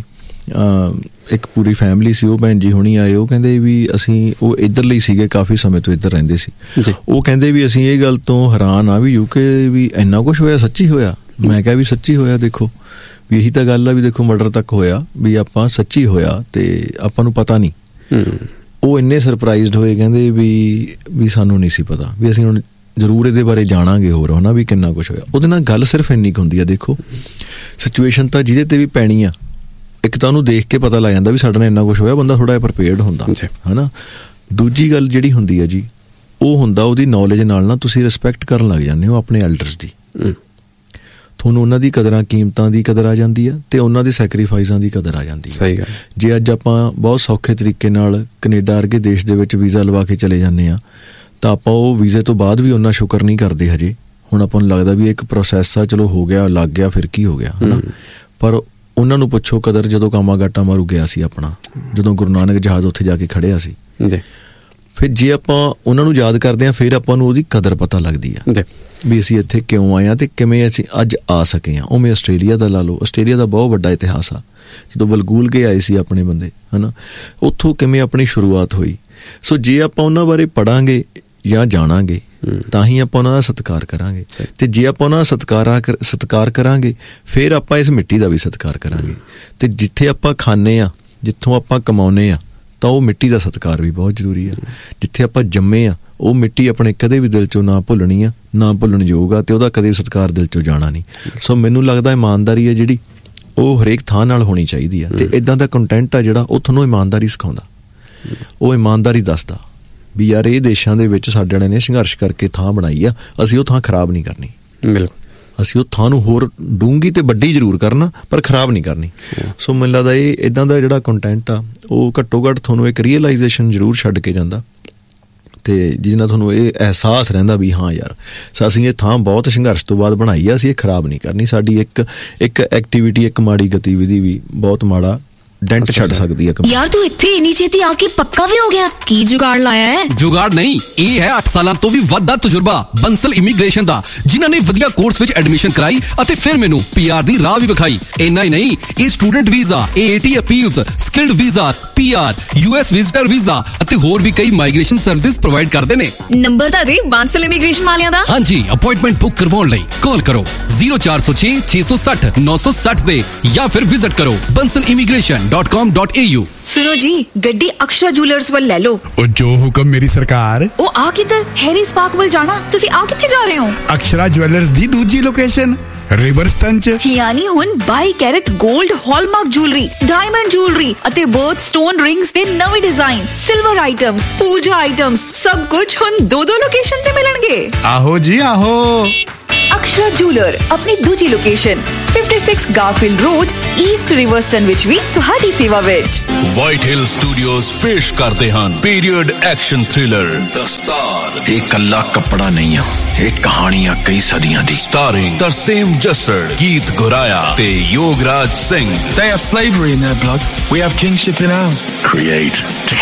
ਇੱਕ ਪੂਰੀ ਫੈਮਿਲੀ ਸੀ, ਉਹ ਭੈਣ ਜੀ ਹੁਣੀ ਆਏ, ਉਹ ਕਹਿੰਦੇ ਵੀ ਅਸੀਂ ਉਹ ਇੱਧਰ ਲਈ ਸੀਗੇ, ਕਾਫੀ ਸਮੇਂ ਤੋਂ ਇੱਧਰ ਰਹਿੰਦੇ ਸੀ, ਉਹ ਕਹਿੰਦੇ ਵੀ ਅਸੀਂ ਇਹ ਗੱਲ ਤੋਂ ਹੈਰਾਨ ਆ ਵੀ ਯੂਕੇ ਵੀ ਇੰਨਾ ਕੁਛ ਹੋਇਆ, ਸੱਚੀ ਹੋਇਆ। ਮੈਂ ਕਿਹਾ ਵੀ ਸੱਚੀ ਹੋਇਆ, ਦੇਖੋ ਵੀ ਇਹੀ ਤਾਂ ਗੱਲ ਆ ਵੀ ਦੇਖੋ ਮਰਡਰ ਤੱਕ ਹੋਇਆ ਵੀ ਆਪਾਂ ਸੱਚੀ ਹੋਇਆ ਤੇ ਆਪਾਂ ਨੂੰ ਪਤਾ ਨਹੀਂ। ਉਹ ਇੰਨੇ ਸਰਪ੍ਰਾਈਜ਼ਡ ਹੋਏ, ਕਹਿੰਦੇ ਵੀ ਵੀ ਸਾਨੂੰ ਨਹੀਂ ਸੀ ਪਤਾ, ਵੀ ਅਸੀਂ ਹੁਣ ਜ਼ਰੂਰ ਇਹਦੇ ਬਾਰੇ ਜਾਣਾਂਗੇ ਹੋਰ ਹੈ ਨਾ ਵੀ ਕਿੰਨਾ ਕੁਛ ਹੋਇਆ। ਉਹਦੇ ਨਾਲ ਗੱਲ ਸਿਰਫ ਇੰਨੀ ਕੁ ਹੁੰਦੀ ਆ, ਦੇਖੋ ਸਿਚੁਏਸ਼ਨ ਤਾਂ ਜਿਹਦੇ ਤੇ ਵੀ ਪੈਣੀ ਆ, ਇੱਕ ਤਾਂ ਉਹਨੂੰ ਦੇਖ ਕੇ ਪਤਾ ਲੱਗ ਜਾਂਦਾ ਵੀ ਸਾਡੇ ਨਾਲ ਇੰਨਾ ਕੁਛ ਹੋਇਆ, ਬੰਦਾ ਥੋੜ੍ਹਾ ਜਿਹਾ ਪ੍ਰਪੇਅਰਡ ਹੁੰਦਾ ਹੈ ਨਾ। ਦੂਜੀ ਗੱਲ ਜਿਹੜੀ ਹੁੰਦੀ ਹੈ ਜੀ ਉਹ ਹੁੰਦਾ ਉਹਦੀ ਨੌਲੇਜ ਨਾਲ ਨਾ ਤੁਸੀਂ ਰਿਸਪੈਕਟ ਕਰਨ ਲੱਗ ਜਾਂਦੇ ਹੋ ਆਪਣੇ ਐਲਡਰਸ ਦੀ, ਤੁਹਾਨੂੰ ਉਹਨਾਂ ਦੀ ਕਦਰਾਂ ਕੀਮਤਾਂ ਦੀ ਕਦਰ ਆ ਜਾਂਦੀ ਆ ਤੇ ਉਹਨਾਂ ਦੇ ਸੈਕਰੀਫਾਈਸਾਂ ਦੀ ਕਦਰ ਆ ਜਾਂਦੀ ਹੈ। ਸਹੀ ਗੱਲ। ਜੇ ਅੱਜ ਆਪਾਂ ਬਹੁਤ ਸੌਖੇ ਤਰੀਕੇ ਨਾਲ ਕੈਨੇਡਾ ਵਰਗੇ ਦੇਸ਼ ਦੇ ਵਿੱਚ ਵੀਜ਼ਾ ਲਵਾ ਕੇ ਚਲੇ ਜਾਂਦੇ ਹਾਂ ਤਾਂ ਆਪਾਂ ਉਹ ਵੀਜ਼ੇ ਤੋਂ ਬਾਅਦ ਵੀ ਉਹਨਾਂ ਸ਼ੁਕਰ ਨਹੀਂ ਕਰਦੇ ਹਜੇ। ਹੁਣ ਆਪਾਂ ਨੂੰ ਲੱਗਦਾ ਵੀ ਇੱਕ ਪ੍ਰੋਸੈਸ ਆ, ਚਲੋ ਹੋ ਗਿਆ, ਲੱਗ ਗਿਆ, ਫਿਰ ਕੀ ਹੋ ਗਿਆ ਹੈ ਨਾ। ਪਰ ਉਹਨਾਂ ਨੂੰ ਪੁੱਛੋ ਕਦਰ ਜਦੋਂ ਕਾਮਾ ਗਾਟਾ ਮਾਰੂ ਗਿਆ ਸੀ ਆਪਣਾ, ਜਦੋਂ ਗੁਰੂ ਨਾਨਕ ਜਹਾਜ਼ ਉੱਥੇ ਜਾ ਕੇ ਖੜਿਆ ਸੀ, ਫਿਰ ਜੇ ਆਪਾਂ ਉਹਨਾਂ ਨੂੰ ਯਾਦ ਕਰਦੇ ਹਾਂ ਫਿਰ ਆਪਾਂ ਨੂੰ ਉਹਦੀ ਕਦਰ ਪਤਾ ਲੱਗਦੀ ਆ ਵੀ ਅਸੀਂ ਇੱਥੇ ਕਿਉਂ ਆਏ ਹਾਂ ਤੇ ਕਿਵੇਂ ਅਸੀਂ ਅੱਜ ਆ ਸਕੇ ਹਾਂ। ਉਵੇਂ ਆਸਟ੍ਰੇਲੀਆ ਦਾ ਲਾ ਲਓ, ਆਸਟ੍ਰੇਲੀਆ ਦਾ ਬਹੁਤ ਵੱਡਾ ਇਤਿਹਾਸ ਆ, ਜਦੋਂ ਬਲਗੂਲ ਕੇ ਆਏ ਸੀ ਆਪਣੇ ਬੰਦੇ ਹੈ ਨਾ, ਉੱਥੋਂ ਕਿਵੇਂ ਆਪਣੀ ਸ਼ੁਰੂਆਤ ਹੋਈ। ਸੋ ਜੇ ਆਪਾਂ ਉਹਨਾਂ ਬਾਰੇ ਪੜ੍ਹਾਂਗੇ ਜਾਂ ਜਾਣਾਂਗੇ ਤਾਂ ਹੀ ਆਪਾਂ ਉਹਨਾਂ ਦਾ ਸਤਿਕਾਰ ਕਰਾਂਗੇ, ਤੇ ਜੇ ਆਪਾਂ ਉਹਨਾਂ ਦਾ ਸਤਿਕਾਰ ਸਤਿਕਾਰ ਕਰਾਂਗੇ ਫਿਰ ਆਪਾਂ ਇਸ ਮਿੱਟੀ ਦਾ ਵੀ ਸਤਿਕਾਰ ਕਰਾਂਗੇ। ਤੇ ਜਿੱਥੇ ਆਪਾਂ ਖਾਂਦੇ ਹਾਂ, ਜਿੱਥੋਂ ਆਪਾਂ ਕਮਾਉਂਦੇ ਹਾਂ, ਤਾਂ ਉਹ ਮਿੱਟੀ ਦਾ ਸਤਿਕਾਰ ਵੀ ਬਹੁਤ ਜ਼ਰੂਰੀ ਆ। ਜਿੱਥੇ ਆਪਾਂ ਜੰਮੇ ਆ ਉਹ ਮਿੱਟੀ ਆਪਣੇ ਕਦੇ ਵੀ ਦਿਲ 'ਚੋਂ ਨਾ ਭੁੱਲਣੀ ਆ, ਨਾ ਭੁੱਲਣ ਯੋਗ ਆ, ਤੇ ਉਹਦਾ ਕਦੇ ਸਤਿਕਾਰ ਦਿਲ 'ਚੋਂ ਜਾਣਾ ਨਹੀਂ। ਸੋ ਮੈਨੂੰ ਲੱਗਦਾ ਇਮਾਨਦਾਰੀ ਹੈ ਜਿਹੜੀ ਉਹ ਹਰੇਕ ਥਾਂ ਨਾਲ ਹੋਣੀ ਚਾਹੀਦੀ ਆ, ਤੇ ਇੱਦਾਂ ਦਾ ਕੰਟੈਂਟ ਆ ਜਿਹੜਾ ਉਹ ਤੁਹਾਨੂੰ ਇਮਾਨਦਾਰੀ ਸਿਖਾਉਂਦਾ, ਉਹ ਇਮਾਨਦਾਰੀ ਦੱਸਦਾ ਵੀ ਯਾਰ ਇਹ ਦੇਸ਼ਾਂ ਦੇ ਵਿੱਚ ਸਾਡੇ ਵਾਲਿਆਂ ਨੇ ਸੰਘਰਸ਼ ਕਰਕੇ ਥਾਂ ਬਣਾਈ ਆ, ਅਸੀਂ ਉਹ ਥਾਂ ਖਰਾਬ ਨਹੀਂ ਕਰਨੀ। ਬਿਲਕੁਲ, ਅਸੀਂ ਉਹ ਥਾਂ ਨੂੰ ਹੋਰ ਡੂੰਘੀ ਤੇ ਵੱਡੀ ਜ਼ਰੂਰ ਕਰਨਾ ਪਰ ਖਰਾਬ ਨਹੀਂ ਕਰਨੀ। ਸੋ ਮੈਨੂੰ ਲੱਗਦਾ ਇਹ ਇੱਦਾਂ ਦਾ ਜਿਹੜਾ ਕੰਟੈਂਟ ਆ ਉਹ ਘੱਟੋ ਘੱਟ ਤੁਹਾਨੂੰ ਇੱਕ ਰੀਅਲਾਈਜੇਸ਼ਨ ਜ਼ਰੂਰ ਛੱਡ ਕੇ ਜਾਂਦਾ, ਤੇ ਜਿਹਦੇ ਨਾਲ ਤੁਹਾਨੂੰ ਇਹ ਅਹਿਸਾਸ ਰਹਿੰਦਾ ਵੀ ਹਾਂ ਯਾਰ ਅਸੀਂ ਇਹ ਥਾਂ ਬਹੁਤ ਸੰਘਰਸ਼ ਤੋਂ ਬਾਅਦ ਬਣਾਈ ਆ, ਅਸੀਂ ਇਹ ਖਰਾਬ ਨਹੀਂ ਕਰਨੀ। ਸਾਡੀ ਇੱਕ ਇੱਕ ਐਕਟੀਵਿਟੀ, ਇੱਕ ਮਾੜੀ ਗਤੀਵਿਧੀ ਵੀ ਬਹੁਤ ਮਾੜਾ ਡੈਂਟ ਛੱਡ ਸਕਦੀ ਹੈ। ਯਾਰ ਤੂੰ ਇੱਥੇ ਇੰਨੀ ਛੇਤੀ ਆ ਕੇ ਪੱਕਾ ਵੀ ਹੋ ਗਿਆ, ਕੀ ਜੁਗਾੜ ਲਾਇਆ ਹੈ? ਜੁਗਾੜ ਨਹੀਂ, ਇਹ ਹੈ ਅੱਠ ਸਾਲਾਂ ਤੋਂ ਵੀ ਵੱਧ ਦਾ ਤਜਰਬਾ ਬੰਸਲ ਇਮੀਗ੍ਰੇਸ਼ਨ ਦਾ, ਜਿਨ੍ਹਾਂ ਨੇ ਵਧੀਆ ਕੋਰਸ ਵਿੱਚ ਐਡਮਿਸ਼ਨ ਕਰਾਈ ਅਤੇ ਫਿਰ ਮੈਨੂੰ ਪੀਆਰ ਦੀ ਰਾਹ ਵੀ ਵਿਖਾਈ। ਇੰਨਾ ਹੀ ਨਹੀਂ, ਇਹ student visa, ਏਏਟੀ appeals, skilled visas, PR, US visitor visa ਅਤੇ ਹੋਰ ਵੀ ਕਈ ਮਾਈਗ੍ਰੇਸ਼ਨ ਸਰਵਿਸਿਜ਼ ਪ੍ਰੋਵਾਈਡ ਕਰਦੇ ਨੇ। ਨੰਬਰ ਤਾਂ ਦੇ ਬੰਸਲ ਇਮੀਗ੍ਰੇਸ਼ਨ ਵਾਲਿਆਂ ਦਾ। ਹਾਂਜੀ, ਅਪਾਇੰਟਮੈਂਟ ਬੁੱਕ ਕਰਵਾਉਣ ਲਈ ਕਾਲ ਕਰੋ ਜ਼ੀਰੋ ਚਾਰ ਸੌ ਛੇ ਛੇ ਸੌ ਸੱਠ ਨੌ ਸੌ ਸੱਠ ਦੇ ਜਾਂ ਫਿਰ ਵਿਜ਼ਿਟ ਕਰੋ Bansal immigration dot com dot A you. ਸੁਣੋ ਜੀ, ਗੱਡੀ ਅਕਸ਼ਰਾ ਜੁਐਲਰਸ ਵੱਲ ਲੈ ਲਓ। ਉਹ ਜੋ ਹੁਕਮ ਮੇਰੀ ਸਰਕਾਰ। ਉਹ ਆ ਕਿੱਧਰ? ਹੈਰੀ ਸਪਾਰਕ ਵੱਲ ਜਾਣਾ। ਤੁਸੀਂ ਆ ਕਿੱਥੇ ਜਾ ਰਹੇ ਹੋ? ਅਕਸ਼ਰਾ ਜੁਐਲਰਸ ਦੀ ਦੂਜੀ ਲੋਕੇਸ਼ਨ ਰਿਵਰਸਟਨ ਚ, ਯਾਨੀ ਹੁਣ ਬਾਈ ਕੈਰਟ 골ਡ ਹਾਲਮਾਰਕ ਜੁਐਲਰੀ, ਡਾਇਮੰਡ ਜੁਐਲਰੀ ਅਤੇ ਬਰਥ ਸਟੋਨ ਰਿੰਗਸ ਦੇ ਨਵੇਂ ਡਿਜ਼ਾਈਨ, ਸਿਲਵਰ ਆਈਟਮਸ, ਪੂਜਾ ਆਈਟਮਸ, ਸਭ ਕੁਝ ਹੁਣ ਦੋ ਦੋ ਲੋਕੇਸ਼ਨ ਤੇ ਮਿਲਣਗੇ। ਆਹੋ ਜੀ ਆਹੋ। ਅਕਸ਼ਰਾ ਜੁਐਲਰ ਆਪਣੀ ਦੂਜੀ ਲੋਕੇਸ਼ਨ ਛਪਨ ਗਾਰਫੀਲਡ ਰੋਡ, ਈਸਟ ਰਿਵਰਸਟਨ ਵਿੱਚ ਵੀ ਤੁਹਾਡੀ ਸੇਵਾ ਵਿੱਚ। ਵਾਈਟ ਹਿਲ ਸਟੂਡੀਓਜ਼ ਪੇਸ਼ ਕਰਦੇ ਹਨ ਪੀਰੀਅਡ ਐਕਸ਼ਨ ਥ੍ਰਿਲਰ ਦਸਤਾਰ। ਇਹ ਕੱਲਾ ਕੱਪੜਾ ਨਹੀਂ ਆ, ਇਹ ਕਹਾਣੀਆਂ ਕਈ ਸਦੀਆਂ ਦੀ। ਸਟਾਰਿੰਗ ਤਰਸੇਮ ਜੱਸੜ, ਗੀਤ ਗੁਰਾਇਆ ਤੇ Yograj Singh. They have slavery in their blood. We have kingship in ours. Create